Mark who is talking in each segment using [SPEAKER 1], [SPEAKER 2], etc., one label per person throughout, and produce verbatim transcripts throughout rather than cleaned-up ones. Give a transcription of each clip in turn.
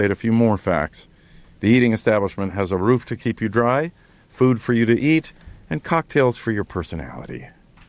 [SPEAKER 1] A few more facts. The eating establishment has a roof to keep you dry, food for you to eat, and cocktails for your personality.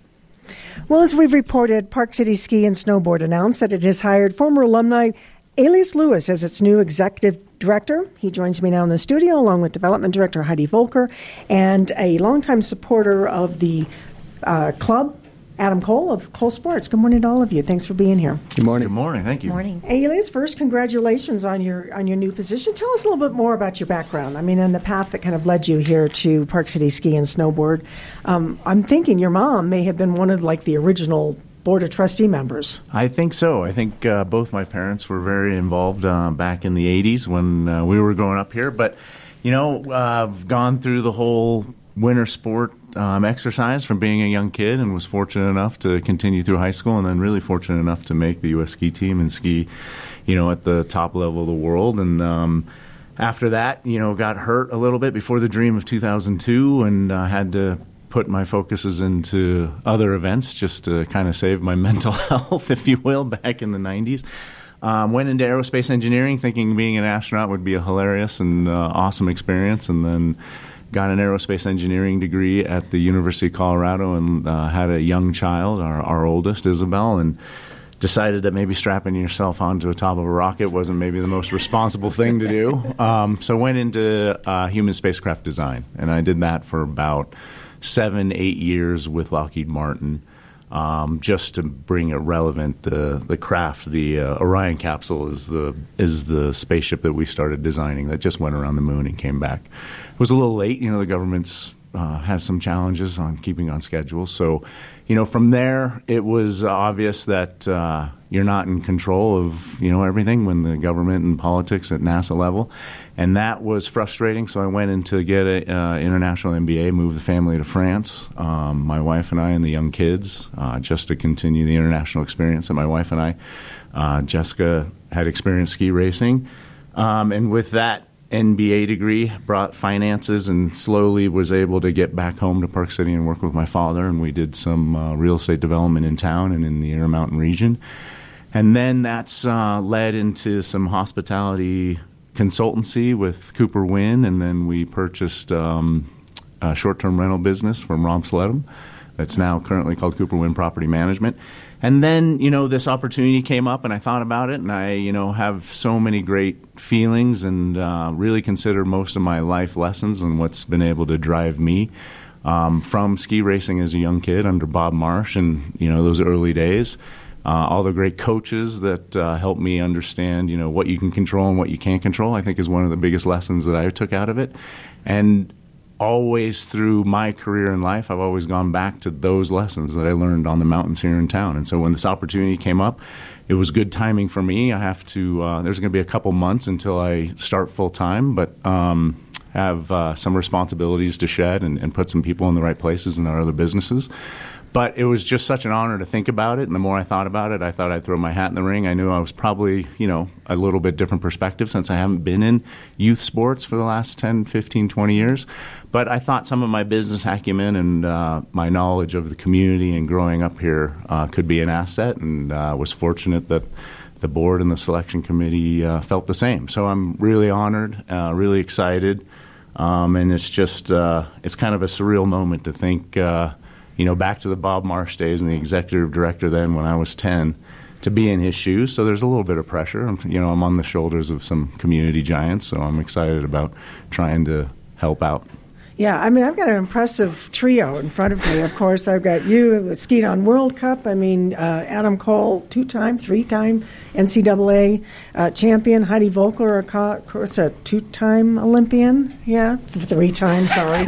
[SPEAKER 2] Well, as we've reported, Park City Ski and Snowboard announced that it has hired former alumni Elias Lewis as its new executive director. He joins me now in the studio along with development director Heidi Volker and a longtime supporter of the uh, club, Adam Cole of Cole Sports. Good morning to all of you. Thanks for being here.
[SPEAKER 3] Good morning.
[SPEAKER 4] Good morning. Thank you.
[SPEAKER 2] Good morning. Elias, first, congratulations on your on your new position. Tell us a little bit more about your background. I mean, and the path that kind of led you here to Park City Ski and Snowboard. Um, I'm thinking your mom may have been one of like the original Board of Trustee members.
[SPEAKER 4] I think so. I think uh, both my parents were very involved uh, back in the eighties when uh, we were growing up here. But, you know, uh, I've gone through the whole winter sport um, exercise from being a young kid and was fortunate enough to continue through high school and then really fortunate enough to make the U S ski team and ski, you know, at the top level of the world. And um, after that, you know, got hurt a little bit before the dream of two thousand two and uh, had to put my focuses into other events just to kind of save my mental health, if you will, back in the nineties. Um, went into aerospace engineering thinking being an astronaut would be a hilarious and uh, awesome experience, and then got an aerospace engineering degree at the University of Colorado and uh, had a young child, our, our oldest, Isabel, and decided that maybe strapping yourself onto the top of a rocket wasn't maybe the most responsible thing to do. Um, so went into uh, human spacecraft design, and I did that for about seven, eight years with Lockheed Martin, um, just to bring it relevant. The the craft, the uh, Orion capsule is the is the spaceship that we started designing that just went around the moon and came back. It was a little late, you know. The government's uh, has some challenges on keeping on schedule, so you know from there it was obvious that uh, you're not in control of you know everything when the government and politics at NASA level. And that was frustrating, so I went in to get an uh, international M B A, moved the family to France, um, my wife and I and the young kids, uh, just to continue the international experience that my wife and I, uh, Jessica, had experienced ski racing. Um, and with that N B A degree, brought finances and slowly was able to get back home to Park City and work with my father. And we did some uh, real estate development in town and in the Intermountain region. And then that's uh, led into some hospitality consultancy with Cooper Wynn, and then we purchased um, a short-term rental business from Rob Sledham that's now currently called Cooper Wynn Property Management. And then, you know, this opportunity came up, and I thought about it, and I, you know, have so many great feelings and uh, really consider most of my life lessons and what's been able to drive me um, from ski racing as a young kid under Bob Marsh and, you know, those early days. Uh, all the great coaches that uh, helped me understand, you know, what you can control and what you can't control, I think is one of the biggest lessons that I took out of it. And always through my career in life, I've always gone back to those lessons that I learned on the mountains here in town. And so when this opportunity came up, it was good timing for me. I have to, uh, there's going to be a couple months until I start full time, but um, have uh, some responsibilities to shed and, and put some people in the right places in our other businesses. But it was just such an honor to think about it, and the more I thought about it, I thought I'd throw my hat in the ring. I knew I was probably, you know, a little bit different perspective since I haven't been in youth sports for the last ten, fifteen, twenty years. But I thought some of my business acumen and uh, my knowledge of the community and growing up here uh, could be an asset, and uh, was fortunate that the board and the selection committee uh, felt the same. So I'm really honored, uh, really excited, um, and it's just, uh, it's kind of a surreal moment to think, uh, you know, back to the Bob Marsh days and the executive director then when I was ten, to be in his shoes. So there's a little bit of pressure. I'm, you know, I'm on the shoulders of some community giants, so I'm excited about trying to help out.
[SPEAKER 2] Yeah, I mean, I've got an impressive trio in front of me. Of course, I've got you, skied on World Cup. I mean, uh, Adam Cole, two-time, three-time N C double A uh, champion. Heidi Volker, of course, a two-time Olympian. Yeah, three times, sorry.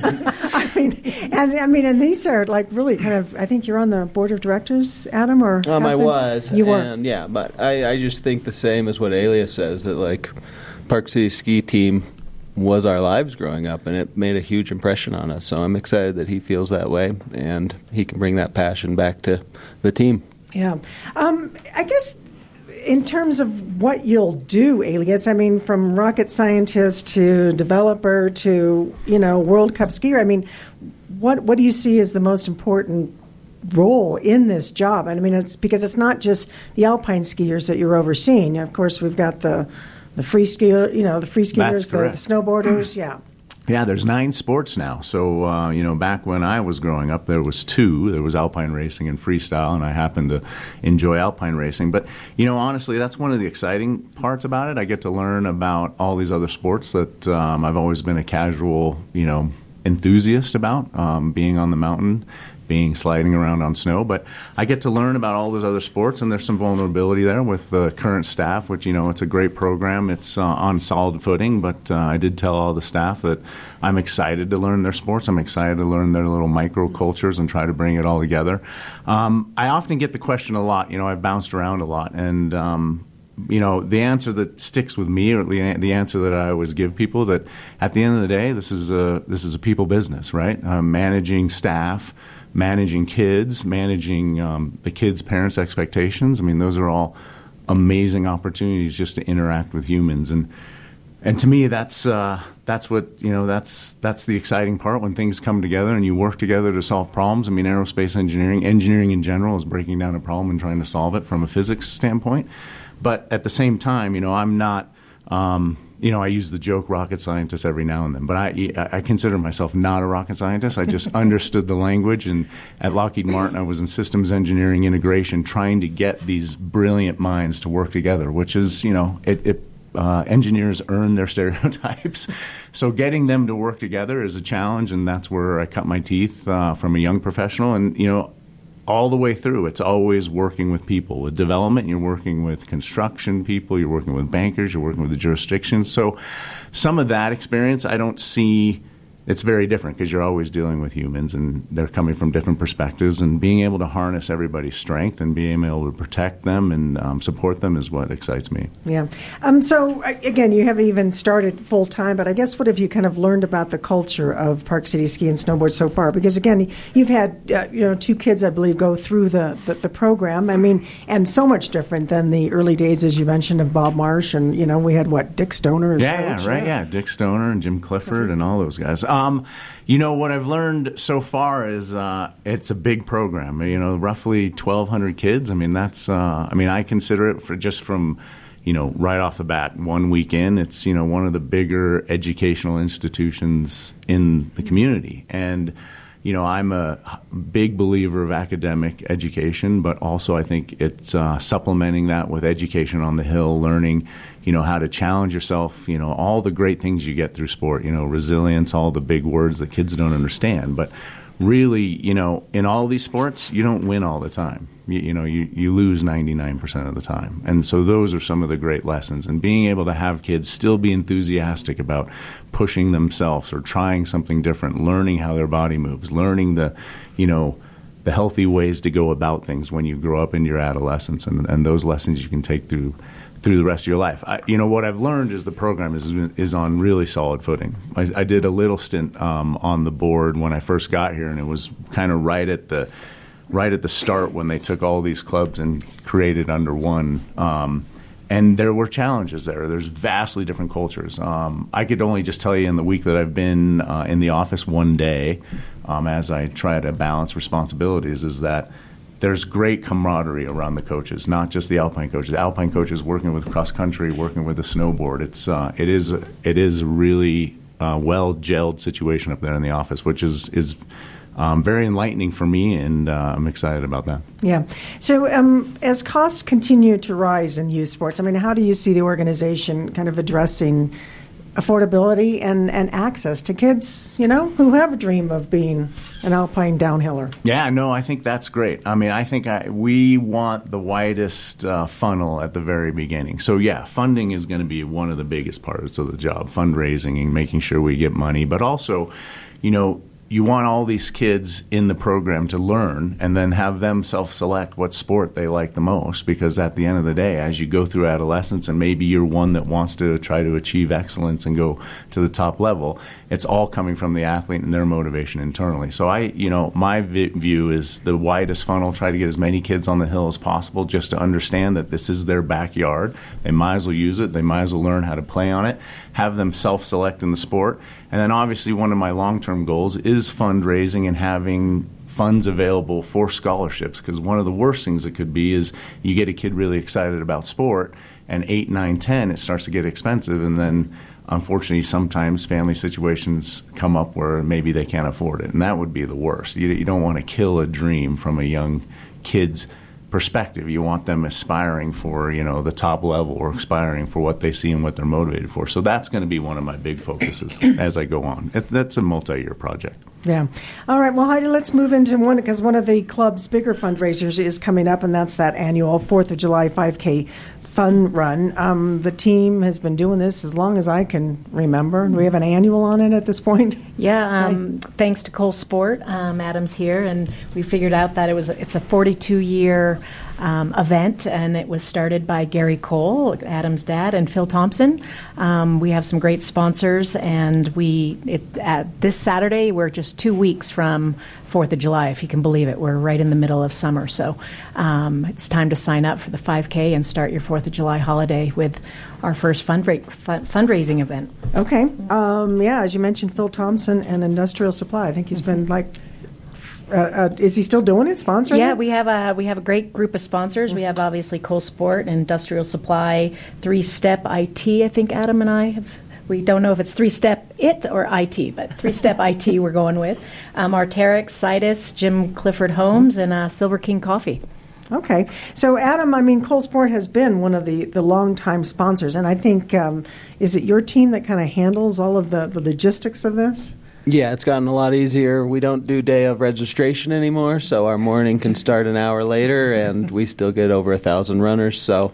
[SPEAKER 2] I mean, and I mean, and these are like really kind of, I think you're on the board of directors, Adam, or?
[SPEAKER 3] Um, I was.
[SPEAKER 2] You were.
[SPEAKER 3] And, yeah, but I, I just think the same as what Elias says, that like Park City Ski Team was our lives growing up, and it made a huge impression on us. So I'm excited that he feels that way, and he can bring that passion back to the team.
[SPEAKER 2] Yeah. Um, I guess in terms of what you'll do, Elias, I mean, from rocket scientist to developer to, you know, World Cup skier, I mean, what what do you see as the most important role in this job? And I mean, it's because it's not just the alpine skiers that you're overseeing. Of course, we've got the the free skier, you know, the free skiers, the, the
[SPEAKER 4] correct.
[SPEAKER 2] snowboarders, yeah.
[SPEAKER 4] Yeah, there's nine sports now. So, uh, you know, back when I was growing up, there was two. There was alpine racing and freestyle, and I happened to enjoy alpine racing. But, you know, honestly, that's one of the exciting parts about it. I get to learn about all these other sports that um, I've always been a casual, you know, enthusiast about, um, being on the mountain, being sliding around on snow. But I get to learn about all those other sports, and there's some vulnerability there with the current staff, which, you know, it's a great program. It's uh, on solid footing, but uh, I did tell all the staff that I'm excited to learn their sports. I'm excited to learn their little microcultures and try to bring it all together. Um, I often get the question a lot. You know, I've bounced around a lot, and um, you know, the answer that sticks with me, or the, the answer that I always give people, that at the end of the day, this is a this is a people business, right? Uh, managing staff, managing kids, managing um, the kids' parents' expectations. I mean, those are all amazing opportunities just to interact with humans, and and to me, that's uh, that's what you know. That's that's the exciting part, when things come together and you work together to solve problems. I mean, aerospace engineering, engineering in general, is breaking down a problem and trying to solve it from a physics standpoint. But at the same time, you know, I'm not. Um, You know, I use the joke rocket scientist every now and then, but I, I consider myself not a rocket scientist. I just understood the language, and at Lockheed Martin, I was in systems engineering integration, trying to get these brilliant minds to work together, which is, you know, it, it uh, engineers earn their stereotypes. So getting them to work together is a challenge, and that's where I cut my teeth uh, from a young professional. And, you know, all the way through, it's always working with people. With development, you're working with construction people, you're working with bankers, you're working with the jurisdictions. So some of that experience, I don't see, it's very different, because you're always dealing with humans, and they're coming from different perspectives, and being able to harness everybody's strength and being able to protect them and um, support them is what excites me.
[SPEAKER 2] Yeah. Um, so, again, you haven't even started full-time, but I guess what have you kind of learned about the culture of Park City Ski and Snowboard so far? Because, again, you've had, uh, you know, two kids, I believe, go through the, the, the program. I mean, and so much different than the early days, as you mentioned, of Bob Marsh. And, you know, we had, what, Dick Stoner as
[SPEAKER 4] yeah,
[SPEAKER 2] coach?
[SPEAKER 4] Yeah, right, yeah. Dick Stoner and Jim Clifford and all those guys. Um, you know, what I've learned so far is uh, it's a big program. You know, roughly twelve hundred kids. I mean, that's, uh, I mean, I consider it, for just from, you know, right off the bat, one week in, it's, you know, one of the bigger educational institutions in the community. And, you know, I'm a big believer of academic education, but also I think it's uh, supplementing that with education on the hill, learning, you know, how to challenge yourself, you know, all the great things you get through sport, you know, resilience, all the big words that kids don't understand. But really, you know, in all these sports, you don't win all the time. You, you know, you, you lose ninety-nine percent of the time. And so those are some of the great lessons. And being able to have kids still be enthusiastic about pushing themselves or trying something different, learning how their body moves, learning the, you know, the healthy ways to go about things when you grow up into your adolescence, and, and those lessons you can take through through the rest of your life. I, you know, what I've learned is the program is is on really solid footing. I, I did a little stint um, on the board when I first got here, and it was kind of right at the right at the start when they took all these clubs and created under one. Um, and there were challenges there. There's vastly different cultures. Um, I could only just tell you in the week that I've been uh, in the office one day, um, as I try to balance responsibilities, is that there's great camaraderie around the coaches, not just the alpine coaches. The alpine coaches working with cross country, working with the snowboard. It's uh, it is it is a really uh, well gelled situation up there in the office, which is is um, very enlightening for me, and uh, I'm excited about that.
[SPEAKER 2] Yeah. So um, as costs continue to rise in youth sports, I mean, how do you see the organization kind of addressing affordability and, and access to kids, you know, who have a dream of being an alpine downhiller?
[SPEAKER 4] Yeah, no, I think that's great. I mean, I think I, we want the widest uh, funnel at the very beginning. So, yeah, funding is going to be one of the biggest parts of the job, fundraising and making sure we get money. But also, you know, you want all these kids in the program to learn and then have them self-select what sport they like the most, because at the end of the day, as you go through adolescence and maybe you're one that wants to try to achieve excellence and go to the top level, it's all coming from the athlete and their motivation internally. So I, you know, my vi- view is the widest funnel, try to get as many kids on the hill as possible just to understand that this is their backyard. They might as well use it. They might as well learn how to play on it, have them self-select in the sport. And then obviously one of my long-term goals is fundraising and having funds available for scholarships, because one of the worst things that could be is you get a kid really excited about sport and eight, nine, ten, it starts to get expensive, and then unfortunately sometimes family situations come up where maybe they can't afford it, and that would be the worst. You, you don't want to kill a dream from a young kid's perspective. You want them aspiring for, you know, the top level, or aspiring for what they see and what they're motivated for. So that's going to be one of my big focuses as I go on. It, that's a multi-year project.
[SPEAKER 2] Yeah. All right. Well, Heidi, let's move into one, because one of the club's bigger fundraisers is coming up, and that's that annual fourth of July five K fun run. Um, the team has been doing this as long as I can remember. Do we have an annual on it at this point?
[SPEAKER 5] Yeah. Um, thanks to Cole Sport, um, Adam's here, and we figured out that it was a, it's a forty-two year Um, event, and it was started by Gary Cole, Adam's dad, and Phil Thompson. Um, we have some great sponsors, and we it, uh, this Saturday we're just two weeks from fourth of July, if you can believe it. We're right in the middle of summer, so um, it's time to sign up for the five K and start your fourth of July holiday with our first fundra- fund- fundraising event.
[SPEAKER 2] Okay. Um, yeah, as you mentioned, Phil Thompson and Industrial Supply. I think he's been like Uh, uh, is he still doing it, sponsoring
[SPEAKER 5] Yeah,
[SPEAKER 2] it?
[SPEAKER 5] we have a we have a great group of sponsors. We have obviously Cole Sport, Industrial Supply, Three Step I T. I think Adam and I have. We don't know if it's Three Step It or I T, but Three Step I T we're going with. Um, Arterix, Citus, Jim Clifford Homes, and uh, Silver King Coffee.
[SPEAKER 2] Okay. So, Adam, I mean, Cole Sport has been one of the, the longtime sponsors, and I think, um, is it your team that kind of handles all of the, the logistics of this?
[SPEAKER 3] Yeah, it's gotten a lot easier. We don't do day of registration anymore, so our morning can start an hour later, and we still get over a thousand runners. So,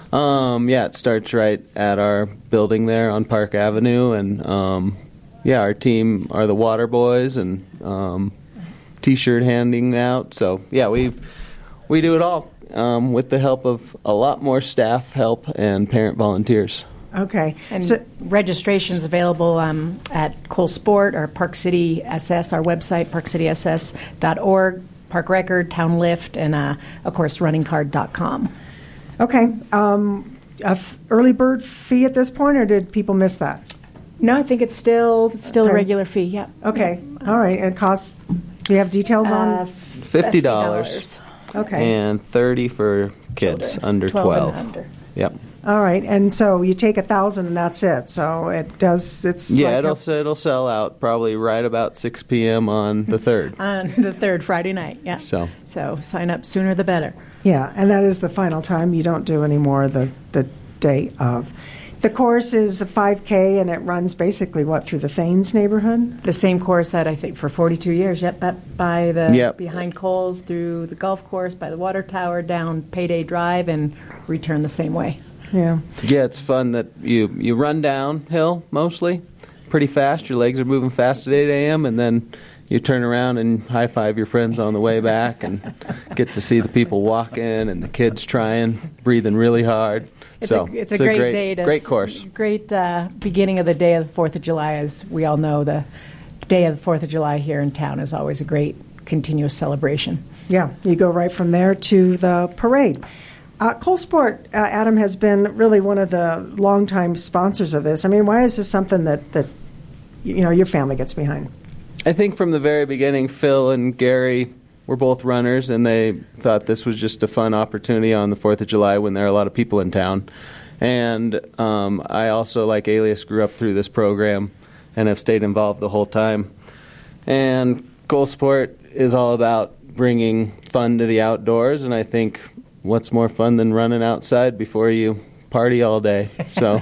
[SPEAKER 3] um, yeah, it starts right at our building there on Park Avenue, and um, yeah, our team are the Water Boys, and um, T-shirt handing out. So, yeah, we we do it all um, with the help of a lot more staff help and parent volunteers.
[SPEAKER 2] Okay.
[SPEAKER 5] And
[SPEAKER 2] So,
[SPEAKER 5] registration's available um, at Cole Sport or Park City S S, our website, park city s s dot org, Park Record, Town Lift, and, uh, of course, running card dot com.
[SPEAKER 2] okay. Um, a f- early bird fee at this point, or did people miss that?
[SPEAKER 5] No, I think it's still still
[SPEAKER 2] Okay.
[SPEAKER 5] a regular fee, yeah.
[SPEAKER 2] Okay. All right. And costs, do you have details on?
[SPEAKER 5] Uh,
[SPEAKER 3] fifty dollars.
[SPEAKER 2] Okay.
[SPEAKER 3] And thirty for kids
[SPEAKER 5] Children,
[SPEAKER 3] under
[SPEAKER 5] twelve and
[SPEAKER 3] twelve.
[SPEAKER 5] under.
[SPEAKER 3] Yep.
[SPEAKER 2] All right. And so you take a thousand and that's it. So it does, it's
[SPEAKER 3] Yeah,
[SPEAKER 2] like
[SPEAKER 3] it'll
[SPEAKER 2] a-
[SPEAKER 3] s it'll sell out probably right about six p.m. on the third.
[SPEAKER 5] On the third Friday night, yeah.
[SPEAKER 3] So.
[SPEAKER 5] So sign up sooner the better.
[SPEAKER 2] Yeah, and that is the final time. You don't do any more the, the day of. The course is a five K, and it runs basically, what, through the Thanes neighborhood?
[SPEAKER 5] The same course that I think for forty-two years, yep, up by the,
[SPEAKER 3] Yep.
[SPEAKER 5] behind Coles, through the golf course, by the water tower, down Payday Drive, and return the same way.
[SPEAKER 2] Yeah.
[SPEAKER 3] Yeah, it's fun that you, you run downhill mostly pretty fast. Your legs are moving fast at eight a.m., and then you turn around and high-five your friends on the way back and get to see the people walking and the kids trying, breathing really hard.
[SPEAKER 5] It's,
[SPEAKER 3] so
[SPEAKER 5] a, it's, a, great, day. To
[SPEAKER 3] Great
[SPEAKER 5] s-
[SPEAKER 3] course.
[SPEAKER 5] Great uh, beginning of the day of the fourth of July. As we all know, the day of the fourth of July here in town is always a great continuous celebration.
[SPEAKER 2] Yeah, you go right from there to the parade. Uh, Cole Sport, uh, Adam, has been really one of the longtime sponsors of this. I mean, why is this something that, that you know, your family gets behind?
[SPEAKER 3] I think from the very beginning, Phil and Gary were both runners, and they thought this was just a fun opportunity on the fourth of July when there are a lot of people in town. And um, I also, like Alias, grew up through this program and have stayed involved the whole time. And Cole Sport is all about bringing fun to the outdoors, and I think what's more fun than running outside before you party all day? So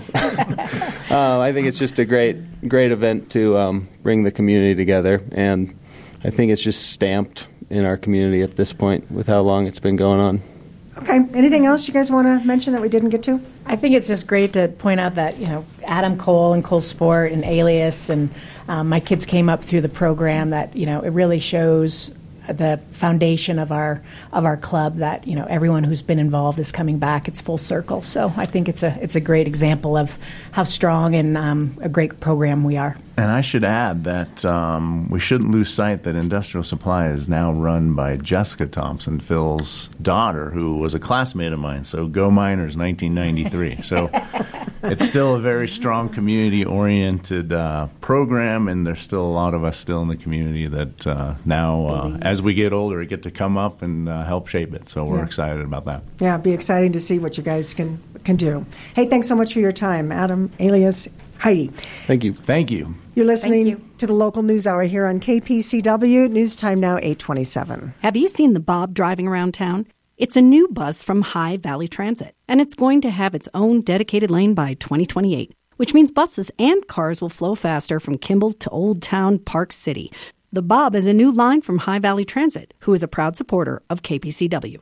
[SPEAKER 3] uh, I think it's just a great, great event to um, bring the community together, and I think it's just stamped in our community at this point with how long it's been going on.
[SPEAKER 2] Okay. Anything else you guys want to mention that we didn't get to?
[SPEAKER 5] I think it's just great to point out that, you know, Adam Cole and Cole Sport and Alias and um, my kids came up through the program, that, you know, it really shows the foundation of our of our club, that, you know, everyone who's been involved is coming back. It's full circle. So I think it's a it's a great example of how strong and um, a great program we are.
[SPEAKER 4] And I should add that um, we shouldn't lose sight that Industrial Supply is now run by Jessica Thompson, Phil's daughter, who was a classmate of mine. So go Miners, nineteen ninety-three. So it's still a very strong community-oriented uh, program, and there's still a lot of us still in the community that uh, now, uh, as we get older, get to come up and uh, help shape it. So we're
[SPEAKER 2] Yeah.
[SPEAKER 4] excited about that.
[SPEAKER 2] Yeah, it'd be exciting to see what you guys can can do. Hey, thanks so much for your time, Adam, Elias, Heidi.
[SPEAKER 3] Thank you.
[SPEAKER 4] Thank you.
[SPEAKER 2] You're listening
[SPEAKER 5] Thank you.
[SPEAKER 2] to the Local News Hour here on K P C W. News time now, eight twenty-seven.
[SPEAKER 6] Have you seen the Bob driving around town? It's a new bus from High Valley Transit, and it's going to have its own dedicated lane by twenty twenty-eight, which means buses and cars will flow faster from Kimball to Old Town Park City. The Bob is a new line from High Valley Transit, who is a proud supporter of K P C W.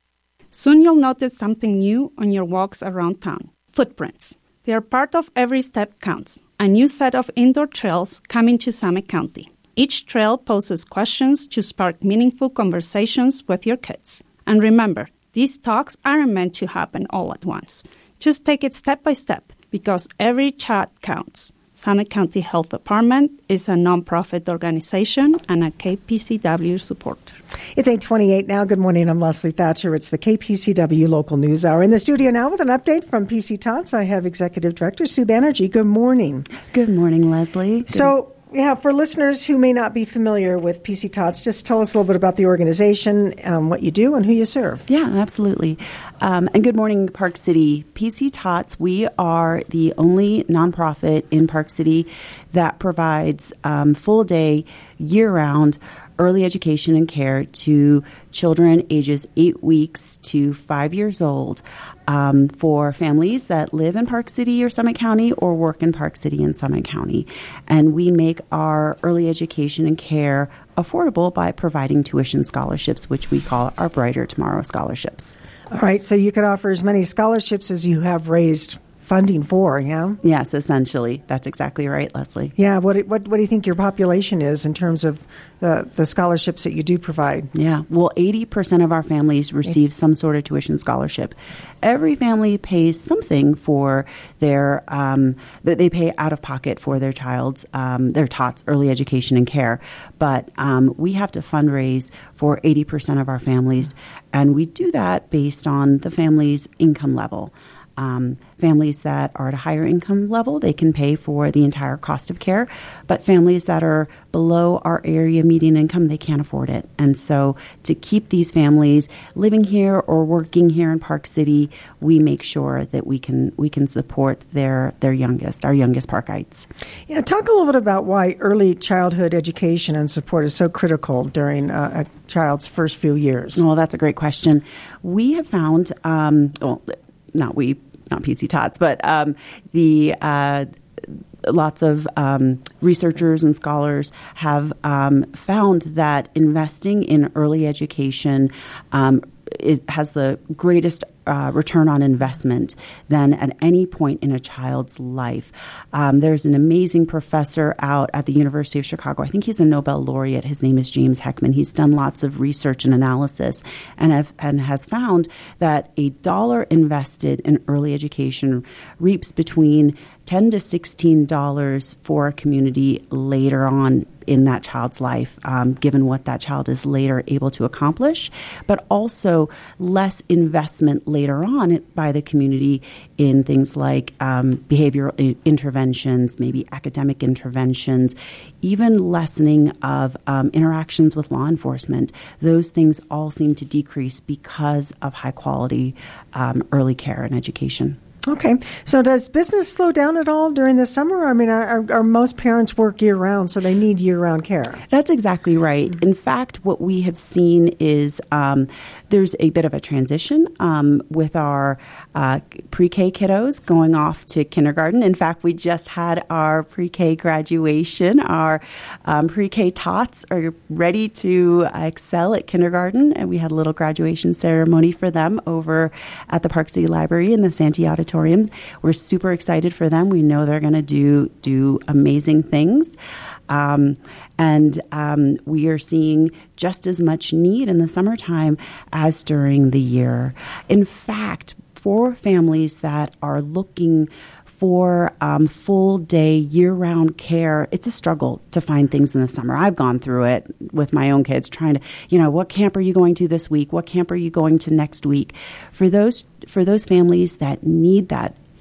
[SPEAKER 7] Soon you'll notice something new on your walks around town. Footprints. They are part of Every Step Counts, a new set of indoor trails coming to Summit County. Each trail poses questions to spark meaningful conversations with your kids. And remember, these talks aren't meant to happen all at once. Just take it step by step, because every chat counts. Summit County Health Department is a nonprofit organization and a K P C W supporter.
[SPEAKER 2] It's eight twenty-eight now. Good morning. I'm Leslie Thatcher. It's the K P C W Local News Hour. In the studio now with an update from P C Tots, I have Executive Director Sue Banerjee. Good morning.
[SPEAKER 8] Good morning, Leslie. Good
[SPEAKER 2] So, yeah, for listeners who may not be familiar with P C Tots, just tell us a little bit about the organization, um, what you do, and who you serve.
[SPEAKER 8] Yeah, absolutely. Um, and good morning, Park City. P C Tots, we are the only nonprofit in Park City that provides um, full-day, year-round early education and care to children ages eight weeks to five years old um, for families that live in Park City or Summit County or work in Park City and Summit County. And we make our early education and care affordable by providing tuition scholarships, which we call our Brighter Tomorrow scholarships.
[SPEAKER 2] All right, so you can offer as many scholarships as you have raised funding for, yeah?
[SPEAKER 8] Yes, essentially. That's exactly right, Leslie.
[SPEAKER 2] Yeah, what what what do you think your population is in terms of the, the scholarships that you do provide?
[SPEAKER 8] Yeah, well, eighty percent of our families receive some sort of tuition scholarship. Every family pays something for their, um, that they pay out of pocket for their child's, um, their tots early education and care. But um, we have to fundraise for eighty percent of our families, and we do that based on the family's income level. Um, families that are at a higher income level, they can pay for the entire cost of care. But families that are below our area median income, they can't afford it. And so to keep these families living here or working here in Park City, we make sure that we can we can support their, their youngest, our youngest Parkites.
[SPEAKER 2] Yeah, talk a little bit about why early childhood education and support is so critical during uh, a child's first few years.
[SPEAKER 8] Well, that's a great question. We have found, um, well, not we, not P C Tots, but um, the uh, lots of um, researchers and scholars have um, found that investing in early education um, is, has the greatest uh, return on investment than at any point in a child's life. Um, there's an amazing professor out at the University of Chicago. I think he's a Nobel laureate. His name is James Heckman. He's done lots of research and analysis and, have, and has found that a dollar invested in early education reaps between ten to sixteen dollars for a community later on in that child's life, um, given what that child is later able to accomplish, but also less investment later on by the community in things like um, behavioral interventions, maybe academic interventions, even lessening of um, interactions with law enforcement. Those things all seem to decrease because of high quality um, early care and education.
[SPEAKER 2] Okay. So does business slow down at all during the summer? I mean, are, are most parents work year-round, so they need year-round care?
[SPEAKER 8] That's exactly right. In fact, what we have seen is um, there's a bit of a transition um, with our uh, pre-K kiddos going off to kindergarten. In fact, we just had our pre-K graduation. Our um, pre-K tots are ready to excel at kindergarten, and we had a little graduation ceremony for them over at the Park City Library in the Santee Auditorium. We're super excited for them. We know they're going to do do amazing things. Um, and um, we are seeing just as much need in the summertime as during the year. In fact, for families that are looking for um, full-day, year-round care, it's a struggle to find things in the summer. I've gone through it with my own kids, trying to, you know, what camp are you going to this week? What camp are you going to next week? For those for those families that need that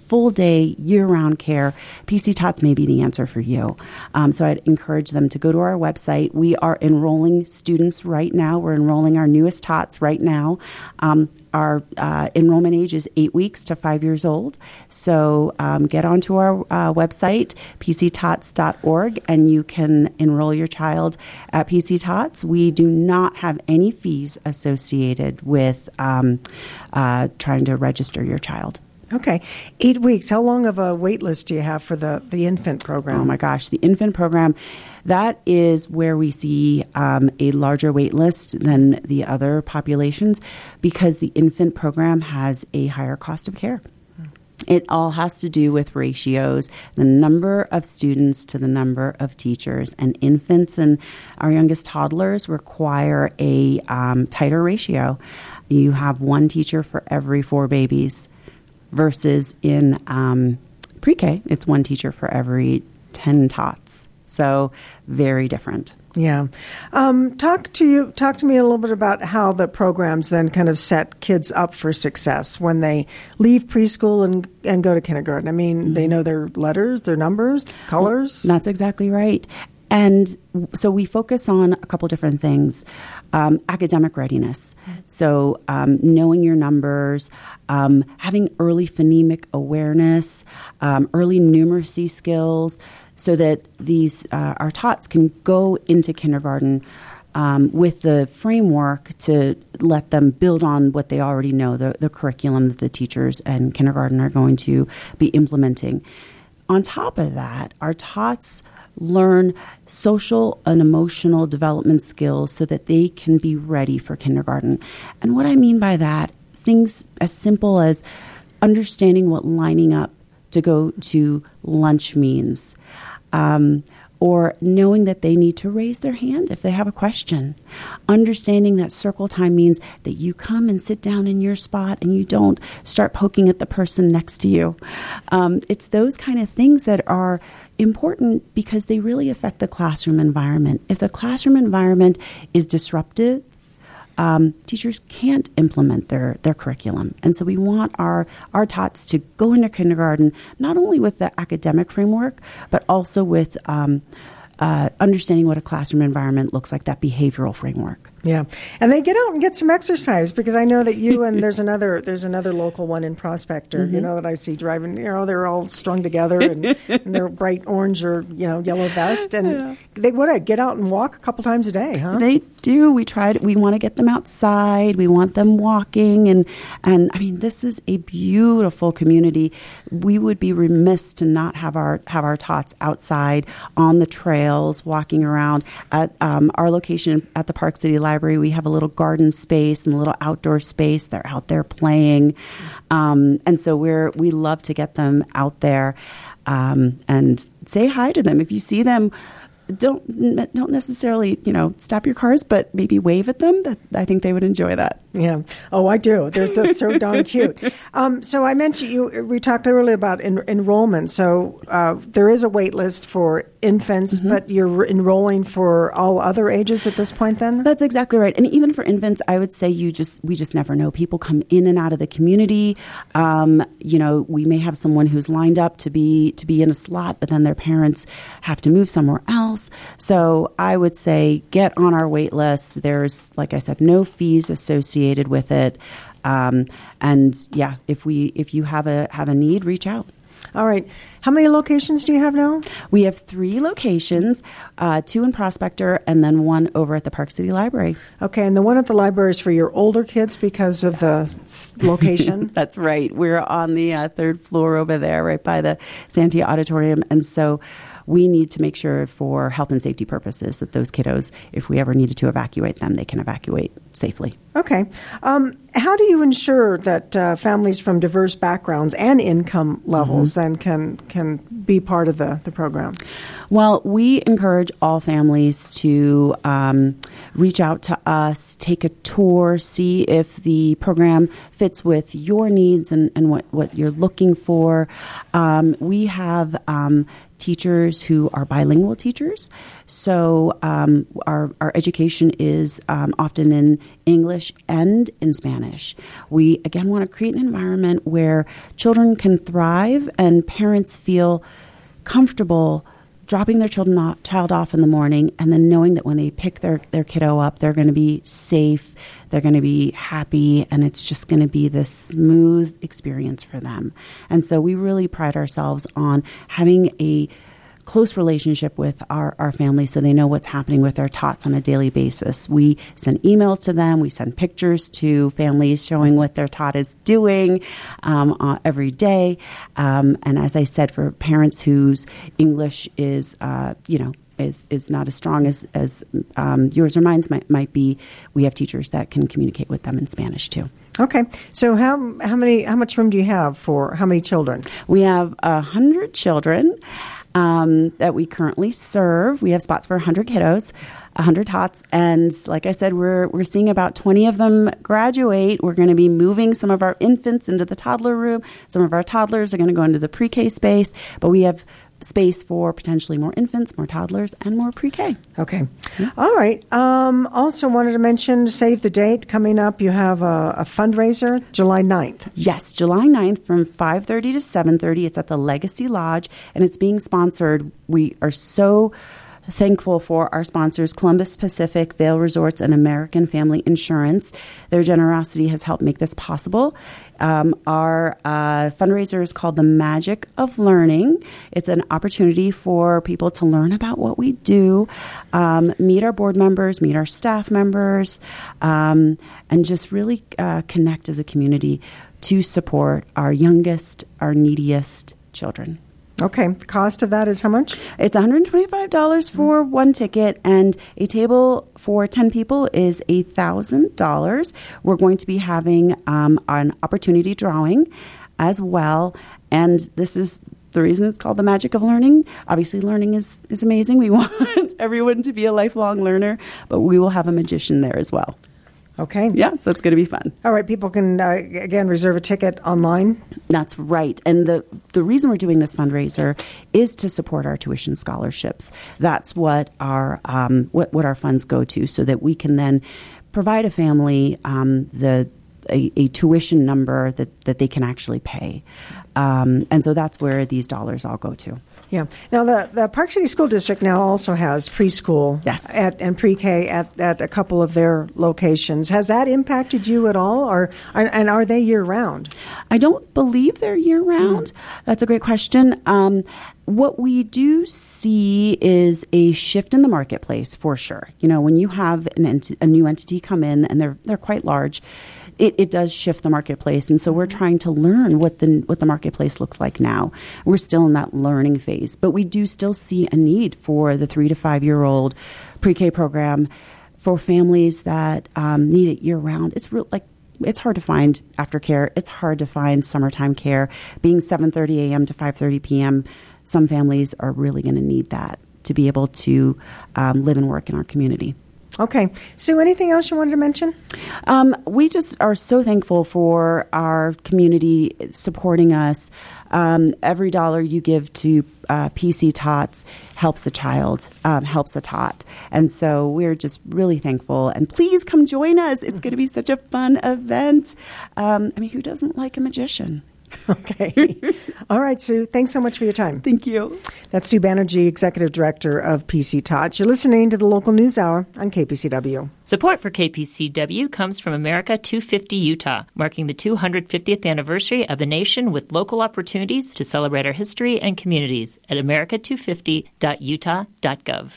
[SPEAKER 8] full day, year-round care, P C Tots may be the answer for you. Um, so I'd encourage them to go to our website. We are enrolling students right now. We're enrolling our newest Tots right now. Um, Our uh, enrollment age is eight weeks to five years old. So um, get onto our uh, website, p c tots dot org, and you can enroll your child at P C Tots. We do not have any fees associated with um, uh, trying to register your child.
[SPEAKER 2] Okay. Eight weeks. How long of a wait list do you have for the, the infant program?
[SPEAKER 8] Oh, my gosh. The infant program, that is where we see um, a larger wait list than the other populations because the infant program has a higher cost of care. It all has to do with ratios, the number of students to the number of teachers. And infants and our youngest toddlers require a um, tighter ratio. You have one teacher for every four babies. Versus in um, pre-K, it's one teacher for every ten tots. So very different.
[SPEAKER 2] Yeah. Um, talk to you. Talk to me a little bit about how the programs then kind of set kids up for success when they leave preschool and, and go to kindergarten. I mean, mm-hmm. they know their letters, their numbers, colors.
[SPEAKER 8] Well, that's exactly right. And so we focus on a couple different things. Um, academic readiness. So um, knowing your numbers, um, having early phonemic awareness, um, early numeracy skills, so that these uh, our tots can go into kindergarten um, with the framework to let them build on what they already know, the, the curriculum that the teachers and kindergarten are going to be implementing. On top of that, our tots learn social and emotional development skills so that they can be ready for kindergarten. And what I mean by that, things as simple as understanding what lining up to go to lunch means, um, or knowing that they need to raise their hand if they have a question. Understanding that circle time means that you come and sit down in your spot and you don't start poking at the person next to you. Um, it's those kind of things that are important because they really affect the classroom environment. If the classroom environment is disruptive, um, teachers can't implement their, their curriculum. And so we want our, our tots to go into kindergarten not only with the academic framework, but also with um, uh, understanding what a classroom environment looks like, that behavioral framework.
[SPEAKER 2] Yeah, and they get out and get some exercise because I know that you and there's another there's another local one in Prospector. Mm-hmm. You know that I see driving. You know they're all strung together and, and they're bright orange or you know yellow vest, and yeah. they want to get out and walk a couple times a day, huh?
[SPEAKER 8] They do. We try to, we want to get them outside. We want them walking, and and I mean this is a beautiful community. We would be remiss to not have our have our tots outside on the trails, walking around. At um, our location at the Park City Library, we have a little garden space and a little outdoor space. They're out there playing. Um, and so we're, we love to get them out there um, and say hi to them. If you see them, don't don't necessarily, you know, stop your cars, but maybe wave at them. That I think they would enjoy that.
[SPEAKER 2] Yeah. Oh, I do. They're, they're so darn cute. Um, so I mentioned you. We talked earlier about en- enrollment. So uh, there is a wait list for infants, mm-hmm. but you're enrolling for all other ages at this point. Then
[SPEAKER 8] that's exactly right. And even for infants, I would say you just we just never know. People come in and out of the community. Um, you know, we may have someone who's lined up to be to be in a slot, but then their parents have to move somewhere else. So I would say get on our wait list. There's, like I said, no fees associated with it. Um, and yeah, if we if you have a have a need, reach out.
[SPEAKER 2] All right. How many locations do you have now?
[SPEAKER 8] We have three locations, uh, two in Prospector and then one over at the Park City Library.
[SPEAKER 2] Okay, and the one at the library is for your older kids because of the s- location?
[SPEAKER 8] That's right. We're on the uh, third floor over there, right by the Santee Auditorium. And so we need to make sure for health and safety purposes that those kiddos, if we ever needed to evacuate them, they can evacuate safely.
[SPEAKER 2] Okay. Um, how do you ensure that uh, families from diverse backgrounds and income levels mm-hmm. then can can be part of the, the program?
[SPEAKER 8] Well, we encourage all families to um, reach out to us, take a tour, see if the program fits with your needs and, and what, what you're looking for. Um, we have um, teachers who are bilingual teachers. So um, our, our education is um, often in English and in Spanish. We, again, want to create an environment where children can thrive and parents feel comfortable dropping their children off, child off in the morning and then knowing that when they pick their, their kiddo up, they're going to be safe, they're going to be happy, and it's just going to be this smooth experience for them. And so we really pride ourselves on having a close relationship with our, our family so they know what's happening with their tots on a daily basis. We send emails to them. We send pictures to families showing what their tot is doing um, uh, every day. Um, and as I said, for parents whose English is, uh, you know, is, is not as strong as, as um, yours or mine might, might be, we have teachers that can communicate with them in Spanish too.
[SPEAKER 2] Okay. So how how many how much room do you have for how many children?
[SPEAKER 8] We have a hundred children. Um, that we currently serve. We have spots for one hundred kiddos, one hundred tots, and like I said, we're we're seeing about twenty of them graduate. We're going to be moving some of our infants into the toddler room. Some of our toddlers are going to go into the pre-K space, but we have space for potentially more infants, more toddlers, and more pre-K.
[SPEAKER 2] Okay. Mm-hmm. All right. Um, also wanted to mention, save the date coming up. You have a, a fundraiser, July ninth.
[SPEAKER 8] Yes, July ninth from five thirty to seven thirty. It's at the Legacy Lodge, and it's being sponsored. We are so thankful for our sponsors, Columbus Pacific, Vail Resorts, and American Family Insurance. Their generosity has helped make this possible. Um, our uh, fundraiser is called The Magic of Learning. It's an opportunity for people to learn about what we do, um, meet our board members, meet our staff members, um, and just really uh, connect as a community to support our youngest, our neediest children.
[SPEAKER 2] Okay. The cost of that is how much?
[SPEAKER 8] It's one hundred twenty-five dollars for one ticket, and a table for ten people is one thousand dollars. We're going to be having um, an opportunity drawing as well, and this is the reason it's called The Magic of Learning. Obviously, learning is, is amazing. We want everyone to be a lifelong learner, but we will have a magician there as well.
[SPEAKER 2] Okay.
[SPEAKER 8] Yeah, so it's going to be fun.
[SPEAKER 2] All right. People can, uh, again, reserve a ticket online.
[SPEAKER 8] That's right. And the, the reason we're doing this fundraiser is to support our tuition scholarships. That's what our um, what, what our funds go to, so that we can then provide a family um, the a, a tuition number that, that they can actually pay. Um, and so that's where these dollars all go to.
[SPEAKER 2] Yeah. Now, the, the Park City School District now also has preschool
[SPEAKER 8] yes.
[SPEAKER 2] at, and pre-K at, at a couple of their locations. Has that impacted you at all, or and are they year-round?
[SPEAKER 8] I don't believe they're year-round. Mm. That's a great question. Um, what we do see is a shift in the marketplace, for sure. You know, when you have an ent- a new entity come in, and they're they're quite large, It, it does shift the marketplace, and so we're trying to learn what the what the marketplace looks like now. We're still in that learning phase, but we do still see a need for the three to five year old pre-K program for families that um, need it year round. It's real like it's hard to find aftercare. It's hard to find summertime care. Being seven thirty a.m. to five thirty p.m., some families are really going to need that to be able to um, live and work in our community.
[SPEAKER 2] Okay. Sue, anything else you wanted to mention?
[SPEAKER 8] Um, we just are so thankful for our community supporting us. Um, every dollar you give to uh, P C Tots helps a child, um, helps a tot. And so we're just really thankful. And please come join us. It's going to be such a fun event. Um, I mean, who doesn't like a magician?
[SPEAKER 2] Okay. All right, Sue. Thanks so much for your time.
[SPEAKER 8] Thank you.
[SPEAKER 2] That's Sue Banerjee, Executive Director of P C Tots. You're listening to the Local News Hour on K P C W.
[SPEAKER 9] Support for K P C W comes from America two fifty Utah, marking the two hundred fiftieth anniversary of the nation with local opportunities to celebrate our history and communities at america two fifty dot utah dot gov.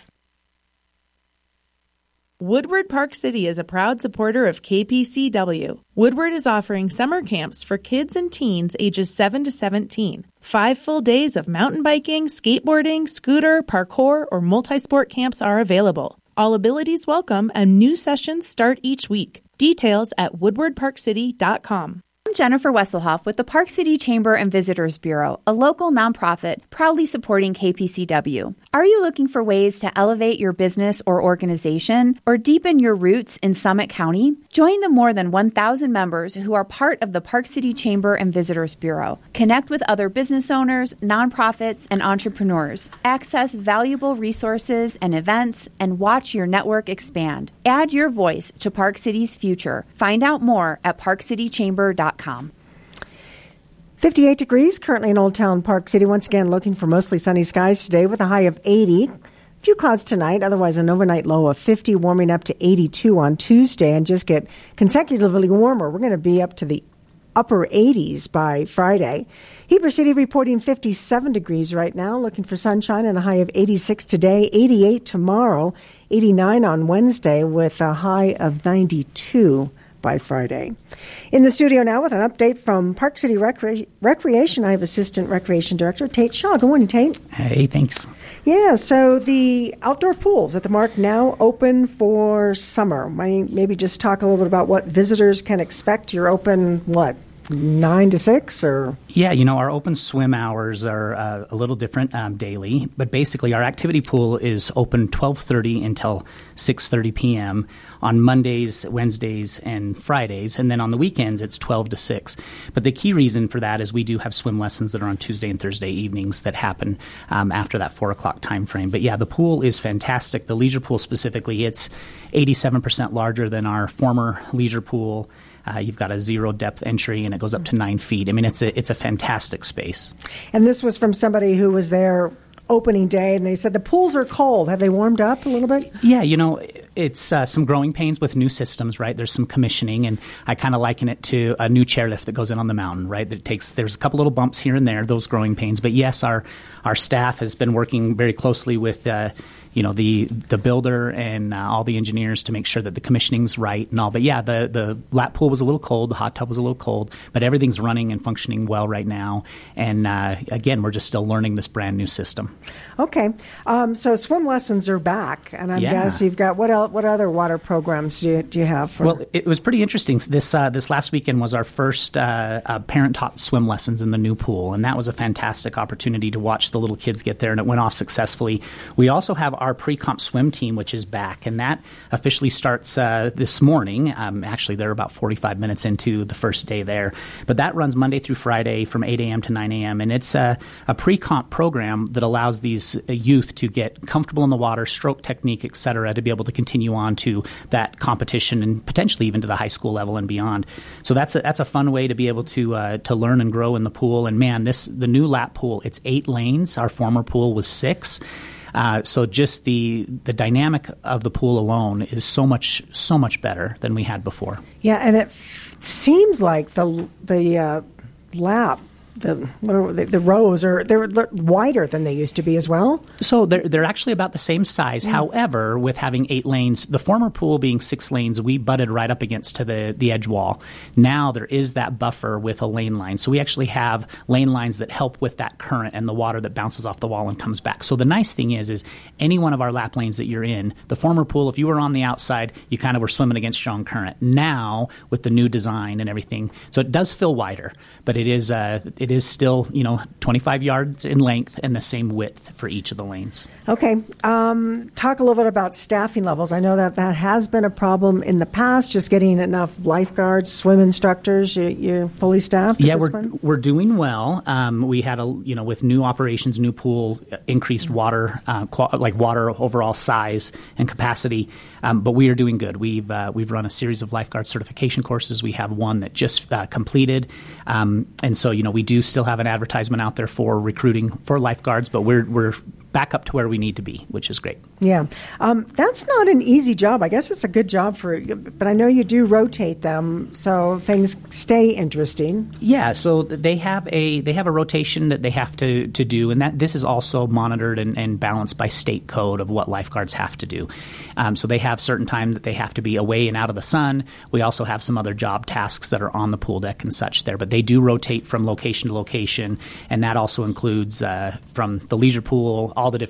[SPEAKER 10] Woodward Park City is a proud supporter of K P C W. Woodward is offering summer camps for kids and teens ages seven to seventeen. Five full days of mountain biking, skateboarding, scooter, parkour, or multi-sport camps are available. All abilities welcome, and new sessions start each week. Details at woodward park city dot com.
[SPEAKER 11] I'm Jennifer Wesselhoff with the Park City Chamber and Visitors Bureau, a local nonprofit proudly supporting K P C W. Are you looking for ways to elevate your business or organization or deepen your roots in Summit County? Join the more than one thousand members who are part of the Park City Chamber and Visitors Bureau. Connect with other business owners, nonprofits, and entrepreneurs. Access valuable resources and events and watch your network expand. Add your voice to Park City's future. Find out more at park city chamber dot com.
[SPEAKER 2] fifty-eight degrees currently in Old Town Park City. Once again, looking for mostly sunny skies today with a high of eighty. A few clouds tonight, otherwise an overnight low of fifty, warming up to eighty-two on Tuesday and just get consecutively warmer. We're going to be up to the upper eighties by Friday. Heber City reporting fifty-seven degrees right now, looking for sunshine and a high of eighty-six today, eighty-eight tomorrow, eighty-nine on Wednesday with a high of ninety-two by Friday. In the studio now with an update from Park City Recre- Recreation, I have Assistant Recreation Director Tate Shaw. Good morning, Tate.
[SPEAKER 12] Hey, thanks.
[SPEAKER 2] Yeah, so the outdoor pools at the Mark now open for summer. Maybe just talk a little bit about what visitors can expect. You're open, what, nine to six or?
[SPEAKER 12] Yeah, you know, our open swim hours are uh, a little different um, daily, but basically our activity pool is open twelve thirty until six thirty p.m. on Mondays, Wednesdays, and Fridays, and then on the weekends it's twelve to six. But the key reason for that is we do have swim lessons that are on Tuesday and Thursday evenings that happen um, after that four o'clock time frame. But yeah, the pool is fantastic. The leisure pool specifically, it's eighty-seven percent larger than our former leisure pool. Uh, you've got a zero depth entry, and it goes up to nine feet. I mean, it's a it's a fantastic space.
[SPEAKER 2] And this was from somebody who was there opening day, and they said the pools are cold. Have they warmed up a little bit?
[SPEAKER 12] Yeah, you know, it's uh, some growing pains with new systems, right? There's some commissioning, and I kind of liken it to a new chairlift that goes in on the mountain, right? That takes there's a couple little bumps here and there, those growing pains. But yes, our our staff has been working very closely with. Uh, you know, the the builder and uh, all the engineers to make sure that the commissioning's right and all. But yeah, the, the lap pool was a little cold, the hot tub was a little cold, but everything's running and functioning well right now. And uh, again, we're just still learning this brand new system.
[SPEAKER 2] Okay. Um, so swim lessons are back, and I
[SPEAKER 12] yeah.
[SPEAKER 2] guess you've got, what else, what other water programs do you, do you have? For?
[SPEAKER 12] Well, it was pretty interesting. This uh, this last weekend was our first uh, uh, parent-taught swim lessons in the new pool, and that was a fantastic opportunity to watch the little kids get there, and it went off successfully. We also have our pre-comp swim team, which is back, and that officially starts uh, this morning. Um, actually, they're about forty-five minutes into the first day there. But that runs Monday through Friday from eight a.m. to nine a.m., and it's a, a pre-comp program that allows these youth to get comfortable in the water, stroke technique, et cetera, to be able to continue on to that competition and potentially even to the high school level and beyond. So that's a, that's a fun way to be able to uh, to learn and grow in the pool. And man, this the new lap pool, it's eight lanes. Our former pool was six. Uh, so just the the dynamic of the pool alone is so much so much better than we had before.
[SPEAKER 2] Yeah, and it f- seems like the the uh, lap. The, what are, the the rows are they're wider than they used to be as well.
[SPEAKER 12] So they're they're actually about the same size. Mm. However, with having eight lanes, the former pool being six lanes, we butted right up against to the the edge wall. Now there is that buffer with a lane line. So we actually have lane lines that help with that current and the water that bounces off the wall and comes back. So the nice thing is, is any one of our lap lanes that you're in, the former pool, if you were on the outside, you kind of were swimming against strong current. Now with the new design and everything, so it does feel wider, but it is uh, it is still, you know, twenty-five yards in length and the same width for each of the lanes.
[SPEAKER 2] Okay. Um, talk a little bit about staffing levels. I know that that has been a problem in the past, just getting enough lifeguards, swim instructors. You, you're fully staffed?
[SPEAKER 12] Yeah,
[SPEAKER 2] at this
[SPEAKER 12] we're
[SPEAKER 2] point?
[SPEAKER 12] we're doing well. Um, we had a, you know, with new operations, new pool, increased water, uh, qual- like water overall size and capacity. Um, but we are doing good. We've uh, we've run a series of lifeguard certification courses. We have one that just uh, completed, um, and so you know we do still have an advertisement out there for recruiting for lifeguards. But we're we're back up to where we need to be, which is great.
[SPEAKER 2] Yeah, um, that's not an easy job. I guess it's a good job for, but I know you do rotate them so things stay interesting.
[SPEAKER 12] Yeah, so they have a they have a rotation that they have to, to do, and that this is also monitored and, and balanced by state code of what lifeguards have to do. Um, so they have certain time that they have to be away and out of the sun. We also have some other job tasks that are on the pool deck and such there, but they do rotate from location to location, and that also includes uh, from the leisure pool, all the different